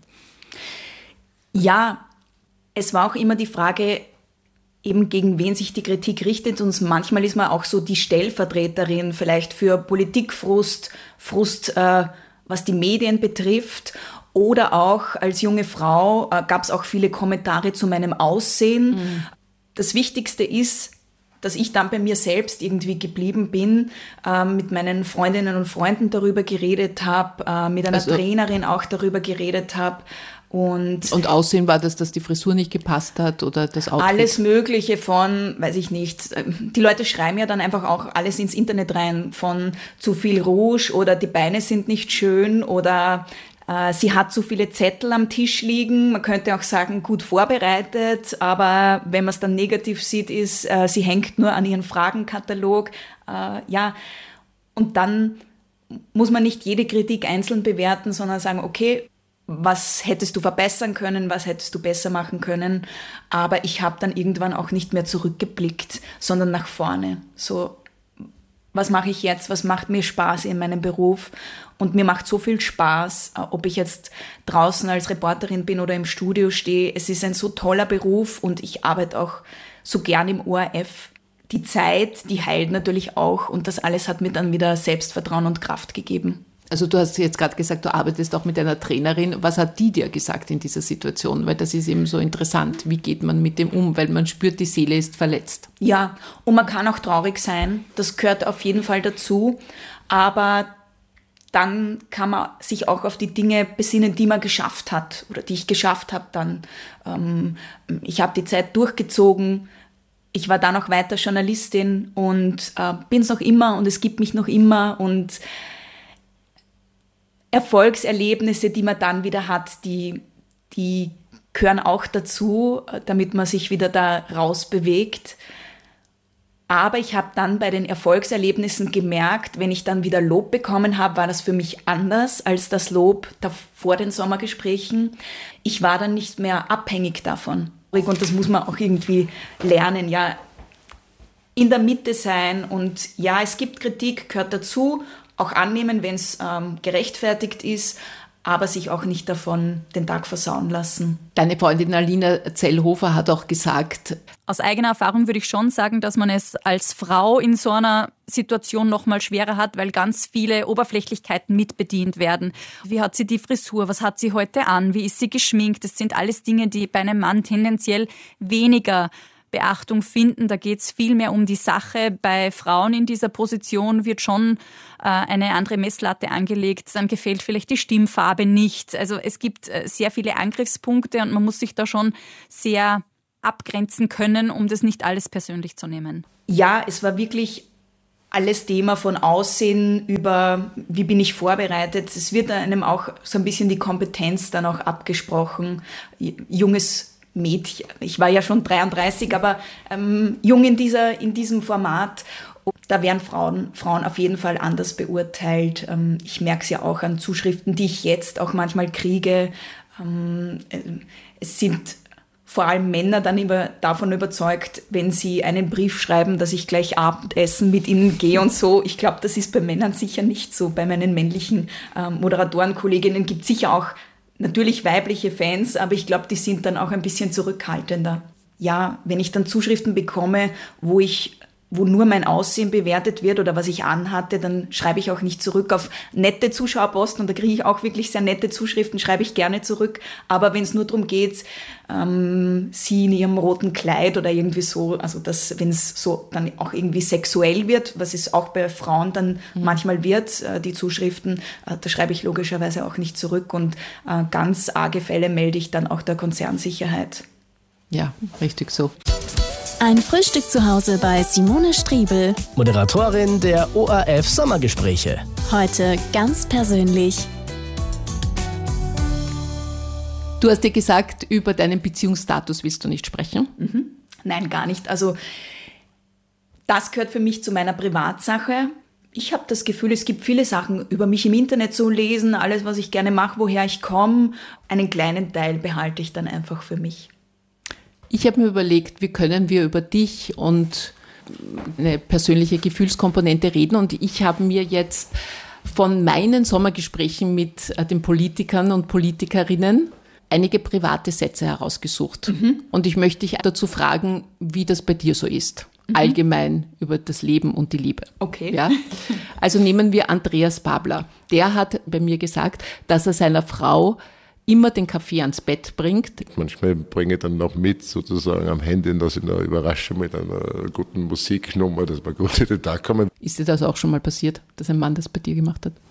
Ja, es war auch immer die Frage, eben gegen wen sich die Kritik richtet und manchmal ist man auch so die Stellvertreterin vielleicht für Politikfrust, was die Medien betrifft. Oder auch als junge Frau gab es auch viele Kommentare zu meinem Aussehen. Das Wichtigste ist, dass ich dann bei mir selbst irgendwie geblieben bin, mit meinen Freundinnen und Freunden darüber geredet habe, mit einer Trainerin auch darüber geredet habe. Und Aussehen war das, dass die Frisur nicht gepasst hat oder das Outfit? Alles Mögliche von, weiß ich nicht, die Leute schreiben ja dann einfach auch alles ins Internet rein, von zu viel Rouge oder die Beine sind nicht schön oder sie hat zu viele Zettel am Tisch liegen. Man könnte auch sagen, gut vorbereitet, aber wenn man es dann negativ sieht, ist, sie hängt nur an ihren Fragenkatalog. Und dann muss man nicht jede Kritik einzeln bewerten, sondern sagen, okay, was hättest du verbessern können, was hättest du besser machen können. Aber ich habe dann irgendwann auch nicht mehr zurückgeblickt, sondern nach vorne. So, was mache ich jetzt? Was macht mir Spaß in meinem Beruf? Und mir macht so viel Spaß, ob ich jetzt draußen als Reporterin bin oder im Studio stehe. Es ist ein so toller Beruf und ich arbeite auch so gern im ORF. Die Zeit, die heilt natürlich auch und das alles hat mir dann wieder Selbstvertrauen und Kraft gegeben. Also du hast jetzt gerade gesagt, du arbeitest auch mit einer Trainerin. Was hat die dir gesagt in dieser Situation? Weil das ist eben so interessant. Wie geht man mit dem um? Weil man spürt, die Seele ist verletzt. Ja, und man kann auch traurig sein. Das gehört auf jeden Fall dazu. Aber dann kann man sich auch auf die Dinge besinnen, die man geschafft hat oder die ich geschafft habe dann. Ich habe die Zeit durchgezogen. Ich war dann auch weiter Journalistin und bin es noch immer und es gibt mich noch immer. Und Erfolgserlebnisse, die man dann wieder hat, die gehören auch dazu, damit man sich wieder da rausbewegt. Aber ich habe dann bei den Erfolgserlebnissen gemerkt, wenn ich dann wieder Lob bekommen habe, war das für mich anders als das Lob vor den Sommergesprächen. Ich war dann nicht mehr abhängig davon. Und das muss man auch irgendwie lernen, ja, in der Mitte sein. Und ja, es gibt Kritik, gehört dazu, auch annehmen, wenn es gerechtfertigt ist, aber sich auch nicht davon den Tag versauen lassen. Deine Freundin Alina Zellhofer hat auch gesagt, aus eigener Erfahrung würde ich schon sagen, dass man es als Frau in so einer Situation noch mal schwerer hat, weil ganz viele Oberflächlichkeiten mitbedient werden. Wie hat sie die Frisur? Was hat sie heute an? Wie ist sie geschminkt? Das sind alles Dinge, die bei einem Mann tendenziell weniger Beachtung finden. Da geht es viel mehr um die Sache. Bei Frauen in dieser Position wird schon eine andere Messlatte angelegt. Dann gefällt vielleicht die Stimmfarbe nicht. Also es gibt sehr viele Angriffspunkte und man muss sich da schon sehr abgrenzen können, um das nicht alles persönlich zu nehmen. Ja, es war wirklich alles Thema von Aussehen über, wie bin ich vorbereitet. Es wird einem auch so ein bisschen die Kompetenz dann auch abgesprochen. Junges Mädchen, ich war ja schon 33, aber jung in diesem Format. Da werden Frauen auf jeden Fall anders beurteilt. Ich merke es ja auch an Zuschriften, die ich jetzt auch manchmal kriege. Es sind vor allem Männer dann davon überzeugt, wenn sie einen Brief schreiben, dass ich gleich Abendessen mit ihnen gehe und so. Ich glaube, das ist bei Männern sicher nicht so. Bei meinen männlichen Moderatorenkolleginnen gibt es sicher auch natürlich weibliche Fans, aber ich glaube, die sind dann auch ein bisschen zurückhaltender. Ja, wenn ich dann Zuschriften bekomme, wo nur mein Aussehen bewertet wird oder was ich anhatte, dann schreibe ich auch nicht zurück auf nette Zuschauerposten und da kriege ich auch wirklich sehr nette Zuschriften, schreibe ich gerne zurück. Aber wenn es nur darum geht, sie in ihrem roten Kleid oder irgendwie so, also wenn es so dann auch irgendwie sexuell wird, was es auch bei Frauen dann manchmal wird, die Zuschriften, da schreibe ich logischerweise auch nicht zurück und ganz arge Fälle melde ich dann auch der Konzernsicherheit. Ja, richtig so. Ein Frühstück zu Hause bei Simone Striebel. Moderatorin der ORF Sommergespräche. Heute ganz persönlich. Du hast dir gesagt, über deinen Beziehungsstatus willst du nicht sprechen? Nein, gar nicht. Also das gehört für mich zu meiner Privatsache. Ich habe das Gefühl, es gibt viele Sachen über mich im Internet zu lesen, alles, was ich gerne mache, woher ich komme. Einen kleinen Teil behalte ich dann einfach für mich. Ich habe mir überlegt, wie können wir über dich und eine persönliche Gefühlskomponente reden. Und ich habe mir jetzt von meinen Sommergesprächen mit den Politikern und Politikerinnen einige private Sätze herausgesucht. Und ich möchte dich dazu fragen, wie das bei dir so ist. Allgemein über das Leben und die Liebe. Okay. Ja? Also nehmen wir Andreas Babler. Der hat bei mir gesagt, dass er seiner Frau immer den Kaffee ans Bett bringt. Manchmal bringe ich dann noch mit, sozusagen am Handy, dass ich noch überrasche mit einer guten Musiknummer, dass wir gut in den Tag kommen. Ist dir das auch schon mal passiert, dass ein Mann das bei dir gemacht hat?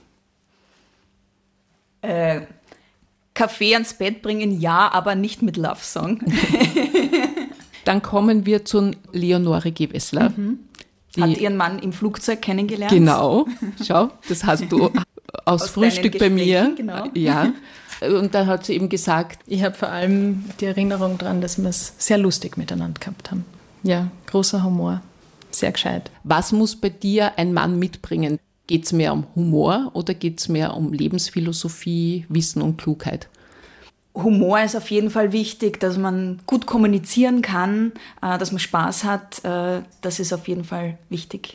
Kaffee ans Bett bringen, ja, aber nicht mit Love Song. Dann kommen wir zu Leonore Gewessler. Hat ihren Mann im Flugzeug kennengelernt. Genau, schau, das hast du aus Frühstück bei mir. Genau. Ja. Und dann hat sie eben gesagt, ich habe vor allem die Erinnerung daran, dass wir es sehr lustig miteinander gehabt haben. Ja, großer Humor, sehr gescheit. Was muss bei dir ein Mann mitbringen? Geht es mehr um Humor oder geht es mehr um Lebensphilosophie, Wissen und Klugheit? Humor ist auf jeden Fall wichtig, dass man gut kommunizieren kann, dass man Spaß hat. Das ist auf jeden Fall wichtig.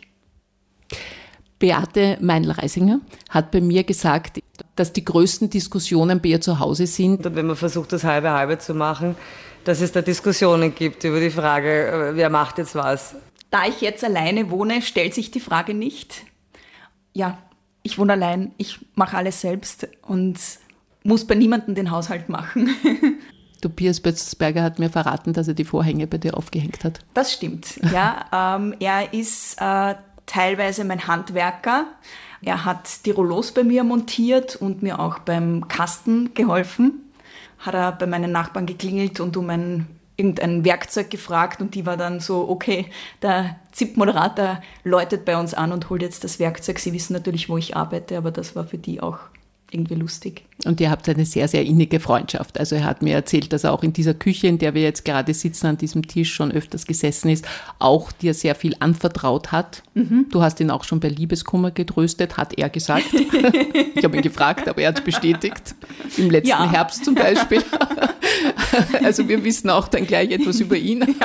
Beate Meinl-Reisinger hat bei mir gesagt, dass die größten Diskussionen bei ihr zu Hause sind. Und wenn man versucht, das halbe zu machen, dass es da Diskussionen gibt über die Frage, wer macht jetzt was. Da ich jetzt alleine wohne, stellt sich die Frage nicht. Ja, ich wohne allein, ich mache alles selbst und muss bei niemandem den Haushalt machen. Tobias Bötzelsberger hat mir verraten, dass er die Vorhänge bei dir aufgehängt hat. Das stimmt, ja. Er ist teilweise mein Handwerker. Er hat die Rollos bei mir montiert und mir auch beim Kasten geholfen. Hat er bei meinen Nachbarn geklingelt und um irgendein Werkzeug gefragt und die war dann so, okay, der ZIP-Moderator läutet bei uns an und holt jetzt das Werkzeug. Sie wissen natürlich, wo ich arbeite, aber das war für die auch irgendwie lustig. Und ihr habt eine sehr, sehr innige Freundschaft. Also er hat mir erzählt, dass er auch in dieser Küche, in der wir jetzt gerade sitzen, an diesem Tisch schon öfters gesessen ist, auch dir sehr viel anvertraut hat. Mhm. Du hast ihn auch schon bei Liebeskummer getröstet, hat er gesagt. Ich habe ihn gefragt, aber er hat es bestätigt. Im letzten Herbst zum Beispiel. Also wir wissen auch dann gleich etwas über ihn.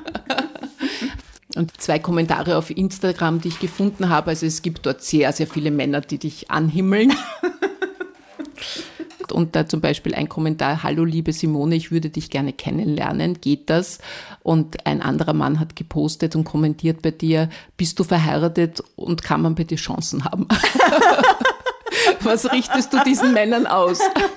Und 2 Kommentare auf Instagram, die ich gefunden habe. Also es gibt dort sehr, sehr viele Männer, die dich anhimmeln. Und da zum Beispiel ein Kommentar: Hallo liebe Simone, ich würde dich gerne kennenlernen, geht das? Und ein anderer Mann hat gepostet und kommentiert bei dir: Bist du verheiratet und kann man bei dir Chancen haben? Was richtest du diesen Männern aus?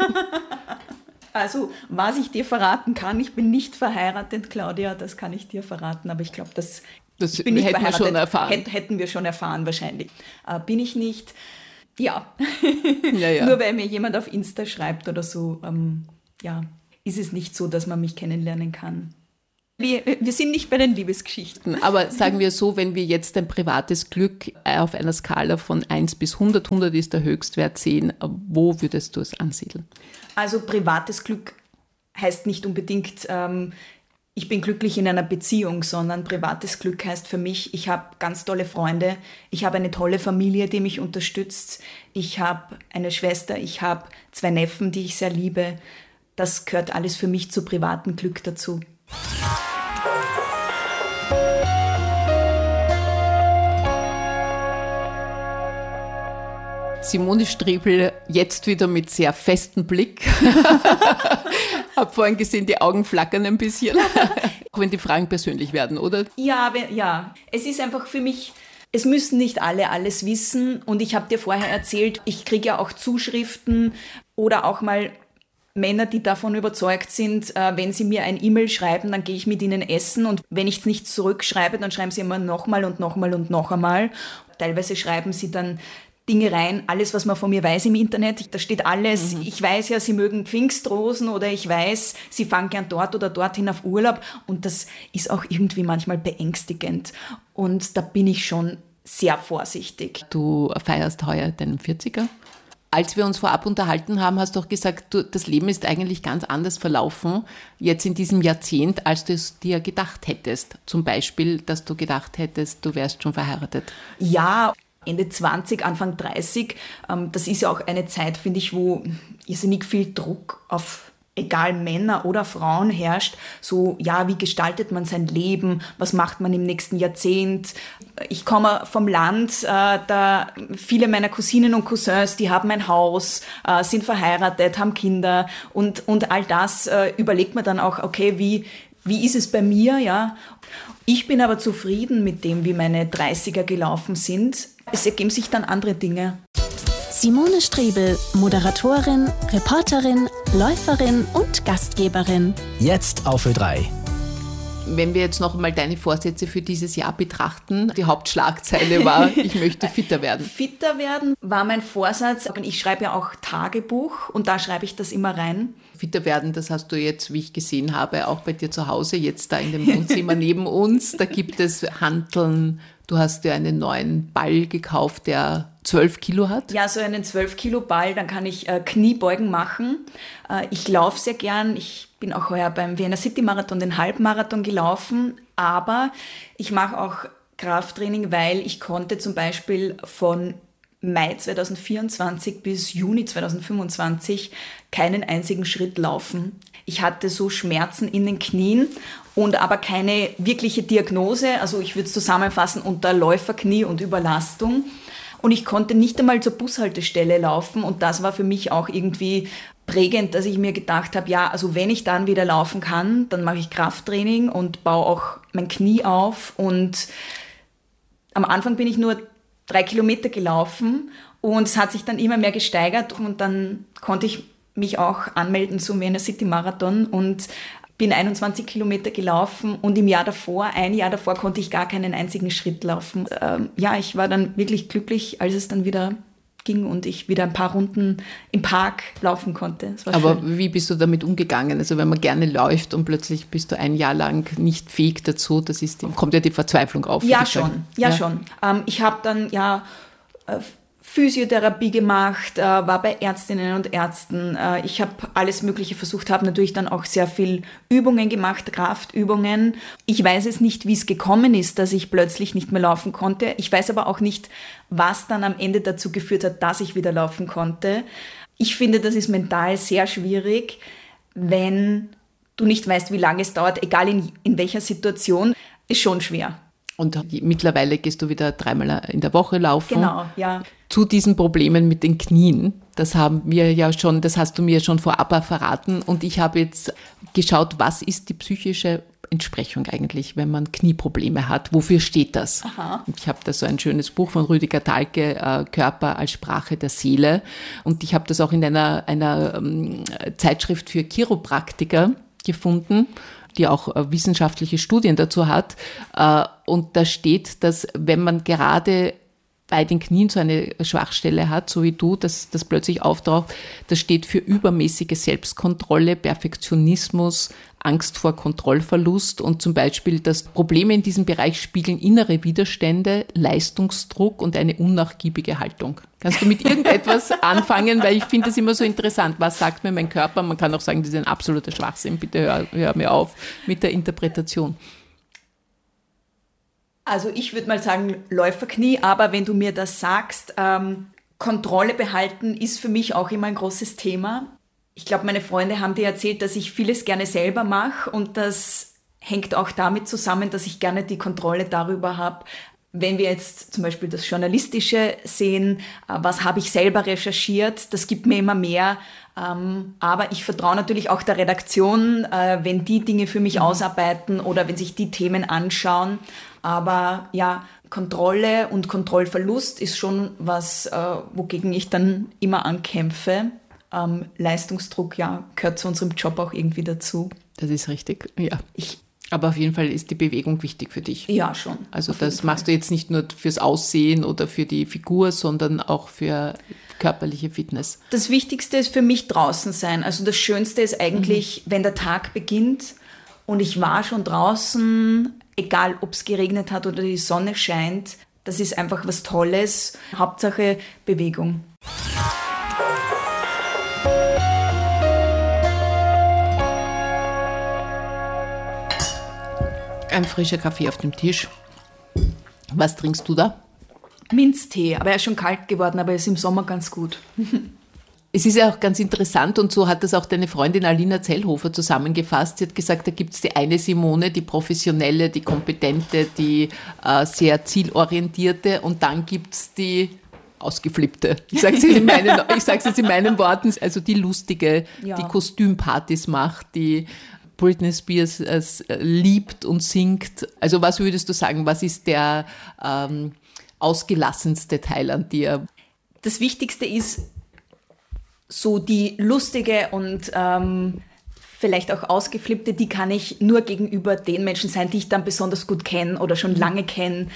Also, was ich dir verraten kann, ich bin nicht verheiratet, Claudia, das kann ich dir verraten, aber ich glaube, das bin nicht hätten wir schon erfahren. Hätten wir schon erfahren wahrscheinlich. Bin ich nicht. Ja. Ja. Nur weil mir jemand auf Insta schreibt oder so, ist es nicht so, dass man mich kennenlernen kann. Wir sind nicht bei den Liebesgeschichten. Aber sagen wir so, wenn wir jetzt dein privates Glück auf einer Skala von 1 bis 100, 100 ist der Höchstwert, 10, wo würdest du es ansiedeln? Also privates Glück heißt nicht unbedingt, ich bin glücklich in einer Beziehung, sondern privates Glück heißt für mich, ich habe ganz tolle Freunde, ich habe eine tolle Familie, die mich unterstützt, ich habe eine Schwester, ich habe 2 Neffen, die ich sehr liebe. Das gehört alles für mich zu privatem Glück dazu. Simone Striebl jetzt wieder mit sehr festem Blick. Hab vorhin gesehen, die Augen flackern ein bisschen. Auch wenn die Fragen persönlich werden, oder? Ja. Es ist einfach für mich, es müssen nicht alle alles wissen. Und ich habe dir vorher erzählt, ich kriege ja auch Zuschriften oder auch mal Männer, die davon überzeugt sind, wenn sie mir ein E-Mail schreiben, dann gehe ich mit ihnen essen. Und wenn ich nichts zurückschreibe, dann schreiben sie immer nochmal und nochmal und noch einmal. Teilweise schreiben sie dann Dinge rein, alles, was man von mir weiß im Internet, da steht alles. Ich weiß ja, sie mögen Pfingstrosen oder ich weiß, sie fahren gern dort oder dorthin auf Urlaub und das ist auch irgendwie manchmal beängstigend und da bin ich schon sehr vorsichtig. Du feierst heuer deinen 40er. Als wir uns vorab unterhalten haben, hast du auch gesagt, das Leben ist eigentlich ganz anders verlaufen, jetzt in diesem Jahrzehnt, als du es dir gedacht hättest. Zum Beispiel, dass du gedacht hättest, du wärst schon verheiratet. Ja, Ende 20, Anfang 30, das ist ja auch eine Zeit, finde ich, wo irrsinnig viel Druck auf egal Männer oder Frauen herrscht. So, ja, wie gestaltet man sein Leben? Was macht man im nächsten Jahrzehnt? Ich komme vom Land, da viele meiner Cousinen und Cousins, die haben ein Haus, sind verheiratet, haben Kinder und all das überlegt man dann auch, okay, wie ist es bei mir, ja? Ich bin aber zufrieden mit dem, wie meine 30er gelaufen sind. Es ergeben sich dann andere Dinge. Simone Striebl, Moderatorin, Reporterin, Läuferin und Gastgeberin. Jetzt auf Ö3. Wenn wir jetzt noch einmal deine Vorsätze für dieses Jahr betrachten, die Hauptschlagzeile war, ich möchte fitter werden. Fitter werden war mein Vorsatz. Ich schreibe ja auch Tagebuch und da schreibe ich das immer rein. Fitter werden, das hast du jetzt, wie ich gesehen habe, auch bei dir zu Hause, jetzt da in dem Wohnzimmer neben uns. Da gibt es Hanteln. Du hast dir einen neuen Ball gekauft, der 12 Kilo hat. Ja, so einen 12 Kilo Ball, dann kann ich Kniebeugen machen. Ich laufe sehr gern. Ich bin auch heuer beim Vienna City Marathon den Halbmarathon gelaufen. Aber ich mache auch Krafttraining, weil ich konnte zum Beispiel von Mai 2024 bis Juni 2025 keinen einzigen Schritt laufen. Ich hatte so Schmerzen in den Knien und aber keine wirkliche Diagnose. Also ich würde es zusammenfassen unter Läuferknie und Überlastung. Und ich konnte nicht einmal zur Bushaltestelle laufen und das war für mich auch irgendwie prägend, dass ich mir gedacht habe, ja, also wenn ich dann wieder laufen kann, dann mache ich Krafttraining und baue auch mein Knie auf. Und am Anfang bin ich nur 3 Kilometer gelaufen und es hat sich dann immer mehr gesteigert und dann konnte ich mich auch anmelden zum Vienna City Marathon und bin 21 Kilometer gelaufen und ein Jahr davor konnte ich gar keinen einzigen Schritt laufen. Ja, ich war dann wirklich glücklich, als es dann wieder ging und ich wieder ein paar Runden im Park laufen konnte. Das war Aber schön. wie bist du damit umgegangen? Also wenn man gerne läuft und plötzlich bist du ein Jahr lang nicht fähig dazu, kommt ja die Verzweiflung auf. Ja, schon. Ich habe dann Physiotherapie gemacht, war bei Ärztinnen und Ärzten. Ich habe alles Mögliche versucht, habe natürlich dann auch sehr viel Übungen gemacht, Kraftübungen. Ich weiß es nicht, wie es gekommen ist, dass ich plötzlich nicht mehr laufen konnte. Ich weiß aber auch nicht, was dann am Ende dazu geführt hat, dass ich wieder laufen konnte. Ich finde, das ist mental sehr schwierig, wenn du nicht weißt, wie lange es dauert, egal in welcher Situation, ist schon schwer. Und mittlerweile gehst du wieder 3-mal in der Woche laufen. Genau, ja. Zu diesen Problemen mit den Knien, das hast du mir schon vorab verraten. Und ich habe jetzt geschaut, was ist die psychische Entsprechung eigentlich, wenn man Knieprobleme hat? Wofür steht das? Aha. Ich habe da so ein schönes Buch von Rüdiger Dahlke, Körper als Sprache der Seele. Und ich habe das auch in einer Zeitschrift für Chiropraktiker gefunden, die auch wissenschaftliche Studien dazu hat. Und da steht, dass wenn man gerade bei den Knien so eine Schwachstelle hat, so wie du, dass das plötzlich auftaucht, das steht für übermäßige Selbstkontrolle, Perfektionismus, Angst vor Kontrollverlust und zum Beispiel, dass Probleme in diesem Bereich spiegeln innere Widerstände, Leistungsdruck und eine unnachgiebige Haltung. Kannst du mit irgendetwas anfangen? Weil ich finde das immer so interessant. Was sagt mir mein Körper? Man kann auch sagen, das ist ein absoluter Schwachsinn. Bitte hör mir auf mit der Interpretation. Also ich würde mal sagen Läuferknie, aber wenn du mir das sagst, Kontrolle behalten ist für mich auch immer ein großes Thema. Ich glaube, meine Freunde haben dir erzählt, dass ich vieles gerne selber mache und das hängt auch damit zusammen, dass ich gerne die Kontrolle darüber habe, wenn wir jetzt zum Beispiel das Journalistische sehen, was habe ich selber recherchiert, das gibt mir immer mehr. Aber ich vertraue natürlich auch der Redaktion, wenn die Dinge für mich ausarbeiten oder wenn sich die Themen anschauen. Aber ja, Kontrolle und Kontrollverlust ist schon was, wogegen ich dann immer ankämpfe. Leistungsdruck, ja, gehört zu unserem Job auch irgendwie dazu. Das ist richtig, ja. Aber auf jeden Fall ist die Bewegung wichtig für dich. Ja, schon. Also das machst du jetzt nicht nur fürs Aussehen oder für die Figur, sondern auch für körperliche Fitness. Das Wichtigste ist für mich draußen sein. Also das Schönste ist eigentlich, wenn der Tag beginnt und ich war schon draußen, egal ob es geregnet hat oder die Sonne scheint. Das ist einfach was Tolles. Hauptsache Bewegung. Ein frischer Kaffee auf dem Tisch. Was trinkst du da? Minztee, aber er ist schon kalt geworden, aber er ist im Sommer ganz gut. Es ist ja auch ganz interessant und so hat das auch deine Freundin Alina Zellhofer zusammengefasst. Sie hat gesagt, da gibt es die eine Simone, die professionelle, die kompetente, die sehr zielorientierte und dann gibt es die ausgeflippte. Ich sage es jetzt in meinen Worten, also die lustige, die Kostümpartys macht, die Britney Spears liebt und singt. Also was würdest du sagen, was ist der ausgelassenste Teil an dir? Das Wichtigste ist so die lustige und vielleicht auch ausgeflippte, die kann ich nur gegenüber den Menschen sein, die ich dann besonders gut kenne oder schon lange kenne.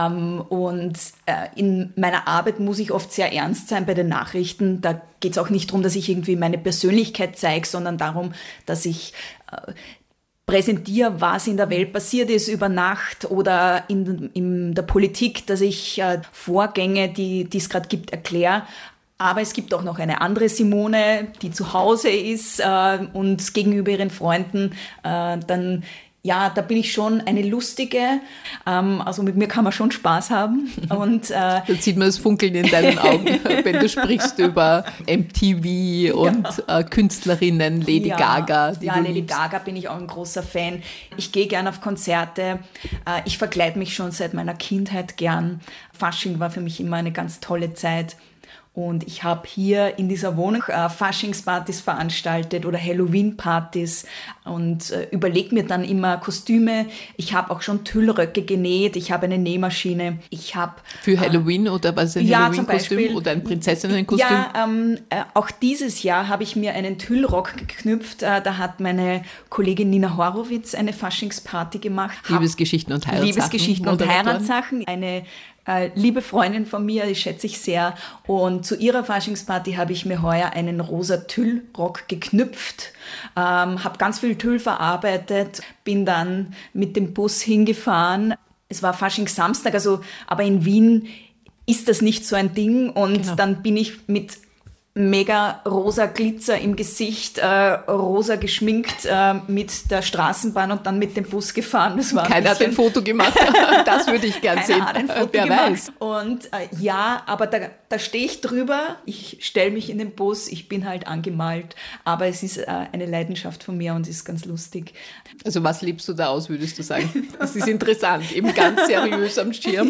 In meiner Arbeit muss ich oft sehr ernst sein bei den Nachrichten. Da geht es auch nicht darum, dass ich irgendwie meine Persönlichkeit zeige, sondern darum, dass ich präsentiere, was in der Welt passiert ist über Nacht oder in der Politik, dass ich Vorgänge, die es gerade gibt, erkläre. Aber es gibt auch noch eine andere Simone, die zu Hause ist und gegenüber ihren Freunden dann, ja, da bin ich schon eine lustige. Also mit mir kann man schon Spaß haben. Und, da sieht man das Funkeln in deinen Augen, wenn du sprichst über MTV und Künstlerinnen, Lady Gaga. Lady Gaga bin ich auch ein großer Fan. Ich gehe gern auf Konzerte. Ich verkleide mich schon seit meiner Kindheit gern. Fasching war für mich immer eine ganz tolle Zeit. Und ich habe hier in dieser Wohnung Faschingspartys veranstaltet oder Halloween-Partys und überlege mir dann immer Kostüme. Ich habe auch schon Tüllröcke genäht. Ich habe eine Nähmaschine. Für Halloween oder was ist ein Halloween-Kostüm oder ein Prinzessinnenkostüm? Ja, auch dieses Jahr habe ich mir einen Tüllrock geknüpft. Da hat meine Kollegin Nina Horowitz eine Faschingsparty gemacht. Liebesgeschichten und Heiratssachen. Liebesgeschichten und Heiratssachen. Eine liebe Freundin von mir, die schätze ich sehr. Und zu ihrer Faschingsparty habe ich mir heuer einen rosa Tüllrock geknüpft, habe ganz viel Tüll verarbeitet, bin dann mit dem Bus hingefahren. Es war Faschingssamstag, aber in Wien ist das nicht so ein Ding. Und dann bin ich mit mega rosa Glitzer im Gesicht, rosa geschminkt mit der Straßenbahn und dann mit dem Bus gefahren. Das war Keiner hat ein Foto gemacht. Das würde ich gern sehen. Keiner hat ein Foto gemacht. Weiß. Und aber da stehe ich drüber. Ich stelle mich in den Bus. Ich bin halt angemalt. Aber es ist eine Leidenschaft von mir und ist ganz lustig. Also was lebst du da aus, würdest du sagen? Das ist interessant. Eben ganz seriös am Schirm.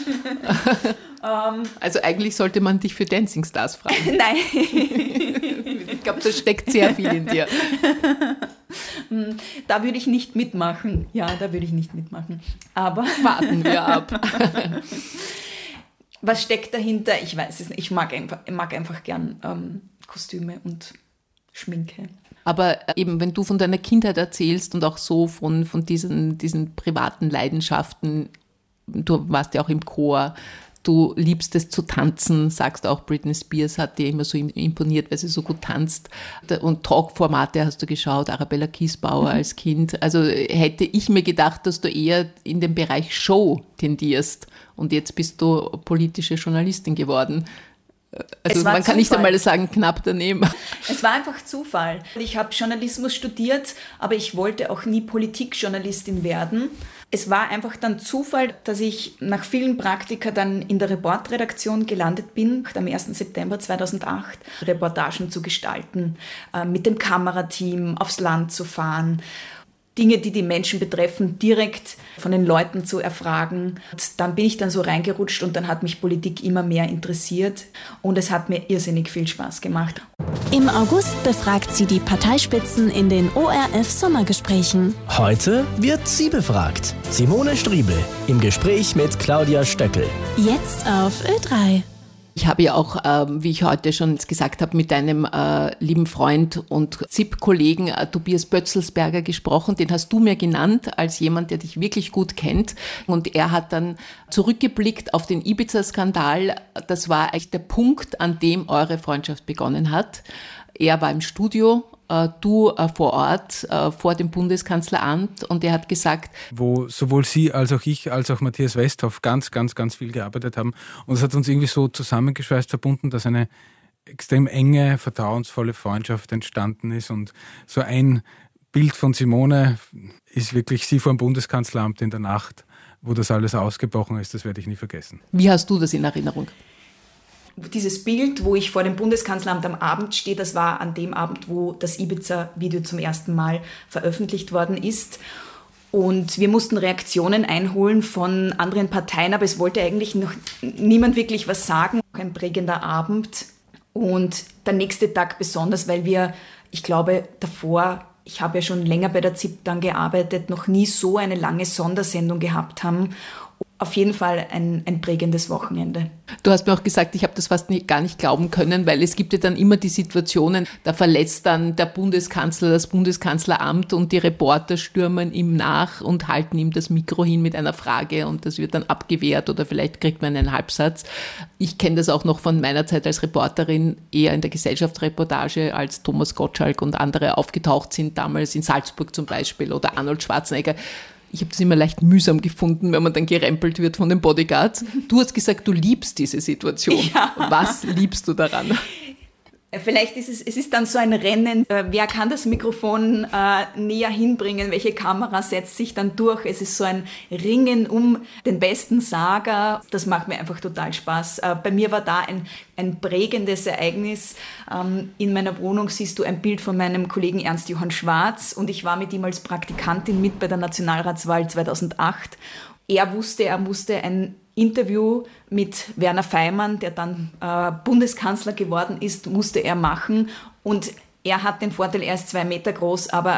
Also eigentlich sollte man dich für Dancing Stars fragen. Nein. Ich glaube, da steckt sehr viel in dir. Da würde ich nicht mitmachen. Ja, da würde ich nicht mitmachen. Aber warten wir ab. Was steckt dahinter? Ich weiß es nicht. Ich mag einfach gern Kostüme und Schminke. Aber eben, wenn du von deiner Kindheit erzählst und auch so von diesen privaten Leidenschaften, du warst ja auch im Chor, du liebst es zu tanzen, sagst auch, Britney Spears hat dir immer so imponiert, weil sie so gut tanzt. Und Talkformate hast du geschaut, Arabella Kiesbauer als Kind. Also hätte ich mir gedacht, dass du eher in den Bereich Show tendierst. Und jetzt bist du politische Journalistin geworden. Also man kann nicht einmal sagen, knapp daneben. Es war einfach Zufall. Ich habe Journalismus studiert, aber ich wollte auch nie Politikjournalistin werden. Es war einfach dann Zufall, dass ich nach vielen Praktika dann in der Reportredaktion gelandet bin, am 1. September 2008, Reportagen zu gestalten, mit dem Kamerateam aufs Land zu fahren, Dinge, die die Menschen betreffen, direkt von den Leuten zu erfragen. Und dann bin ich dann so reingerutscht und dann hat mich Politik immer mehr interessiert und es hat mir irrsinnig viel Spaß gemacht. Im August befragt sie die Parteispitzen in den ORF-Sommergesprächen. Heute wird sie befragt. Simone Striebel im Gespräch mit Claudia Stöckel. Jetzt auf Ö3. Ich habe ja auch, wie ich heute schon gesagt habe, mit deinem lieben Freund und ZIP-Kollegen Tobias Bötzelsberger gesprochen. Den hast du mir genannt als jemand, der dich wirklich gut kennt. Und er hat dann zurückgeblickt auf den Ibiza-Skandal. Das war eigentlich der Punkt, an dem eure Freundschaft begonnen hat. Er war im Studio, du vor Ort, vor dem Bundeskanzleramt, und er hat gesagt, wo sowohl Sie als auch ich, als auch Matthias Westhoff ganz, ganz, ganz viel gearbeitet haben. Und es hat uns irgendwie so zusammengeschweißt, verbunden, dass eine extrem enge, vertrauensvolle Freundschaft entstanden ist. Und so ein Bild von Simone ist wirklich sie vor dem Bundeskanzleramt in der Nacht, wo das alles ausgebrochen ist. Das werde ich nie vergessen. Wie hast du das in Erinnerung? Dieses Bild, wo ich vor dem Bundeskanzleramt am Abend stehe, das war an dem Abend, wo das Ibiza-Video zum ersten Mal veröffentlicht worden ist. Und wir mussten Reaktionen einholen von anderen Parteien, aber es wollte eigentlich noch niemand wirklich was sagen. Ein prägender Abend und der nächste Tag besonders, weil ich glaube, davor, ich habe ja schon länger bei der ZIP dann gearbeitet, noch nie so eine lange Sondersendung gehabt haben. Auf jeden Fall ein prägendes Wochenende. Du hast mir auch gesagt, ich habe das fast gar nicht glauben können, weil es gibt ja dann immer die Situationen, da verlässt dann der Bundeskanzler das Bundeskanzleramt und die Reporter stürmen ihm nach und halten ihm das Mikro hin mit einer Frage und das wird dann abgewehrt oder vielleicht kriegt man einen Halbsatz. Ich kenne das auch noch von meiner Zeit als Reporterin, eher in der Gesellschaftsreportage, als Thomas Gottschalk und andere aufgetaucht sind, damals in Salzburg zum Beispiel oder Arnold Schwarzenegger. Ich habe das immer leicht mühsam gefunden, wenn man dann gerempelt wird von den Bodyguards. Du hast gesagt, du liebst diese Situation. Ja. Was liebst du daran? Vielleicht ist es ist dann so ein Rennen, wer kann das Mikrofon näher hinbringen, welche Kamera setzt sich dann durch. Es ist so ein Ringen um den besten Sager. Das macht mir einfach total Spaß. Bei mir war da ein prägendes Ereignis. In meiner Wohnung siehst du ein Bild von meinem Kollegen Ernst Johann Schwarz und ich war mit ihm als Praktikantin mit bei der Nationalratswahl 2008. Er musste ein Interview mit Werner Faymann, der dann Bundeskanzler geworden ist, musste er machen. Und er hat den Vorteil, er ist 2 Meter groß, aber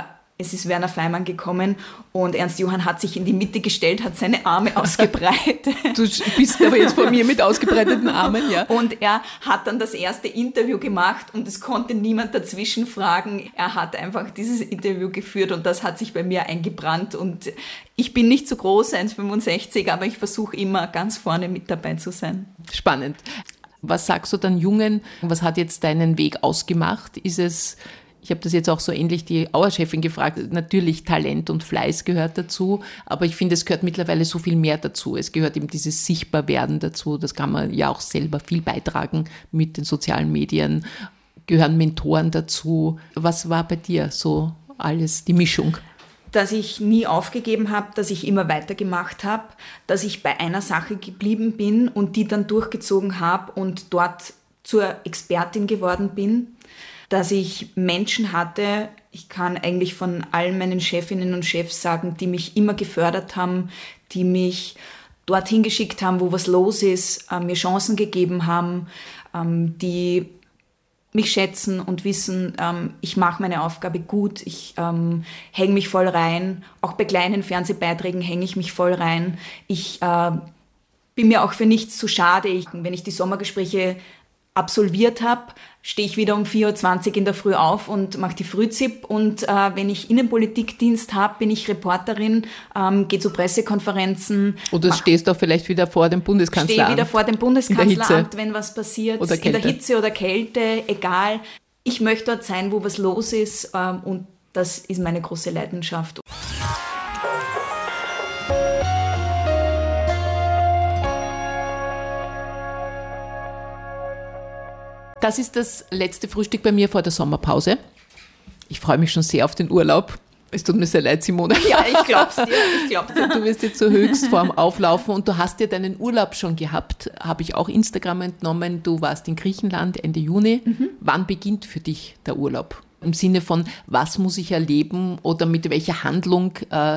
Es ist Werner Feimann gekommen und Ernst Johann hat sich in die Mitte gestellt, hat seine Arme ausgebreitet. Du bist aber jetzt vor mir mit ausgebreiteten Armen, ja. Und er hat dann das erste Interview gemacht und es konnte niemand dazwischen fragen. Er hat einfach dieses Interview geführt und das hat sich bei mir eingebrannt. Und ich bin nicht so groß, 1,65, aber ich versuche immer ganz vorne mit dabei zu sein. Spannend. Was sagst du dann Jungen? Was hat jetzt deinen Weg ausgemacht? Ist es, ich habe das jetzt auch so ähnlich die Auer-Chefin gefragt, natürlich Talent und Fleiß gehört dazu, aber ich finde, es gehört mittlerweile so viel mehr dazu. Es gehört eben dieses Sichtbarwerden dazu, das kann man ja auch selber viel beitragen mit den sozialen Medien, gehören Mentoren dazu. Was war bei dir so alles, die Mischung? Dass ich nie aufgegeben habe, dass ich immer weitergemacht habe, dass ich bei einer Sache geblieben bin und die dann durchgezogen habe und dort zur Expertin geworden bin, dass ich Menschen hatte, ich kann eigentlich von allen meinen Chefinnen und Chefs sagen, die mich immer gefördert haben, die mich dorthin geschickt haben, wo was los ist, mir Chancen gegeben haben, die mich schätzen und wissen, ich mache meine Aufgabe gut, ich hänge mich voll rein. Auch bei kleinen Fernsehbeiträgen hänge ich mich voll rein. Ich bin mir auch für nichts zu schade. Wenn ich die Sommergespräche absolviert habe, stehe ich wieder um 4.20 Uhr in der Früh auf und mache die Frühzip. Und wenn ich Innenpolitikdienst habe, bin ich Reporterin, gehe zu Pressekonferenzen. Oder stehst du auch vielleicht wieder vor dem Bundeskanzleramt? Stehe wieder vor dem Bundeskanzleramt, wenn was passiert. Oder in der Hitze oder Kälte, egal. Ich möchte dort sein, wo was los ist. Und das ist meine große Leidenschaft. Das ist das letzte Frühstück bei mir vor der Sommerpause. Ich freue mich schon sehr auf den Urlaub. Es tut mir sehr leid, Simone. Ja, ich glaub's dir. Du wirst jetzt zur Höchstform auflaufen und du hast ja deinen Urlaub schon gehabt, habe ich auch Instagram entnommen. Du warst in Griechenland Ende Juni. Wann beginnt für dich der Urlaub? Im Sinne von, was muss ich erleben oder mit welcher Handlung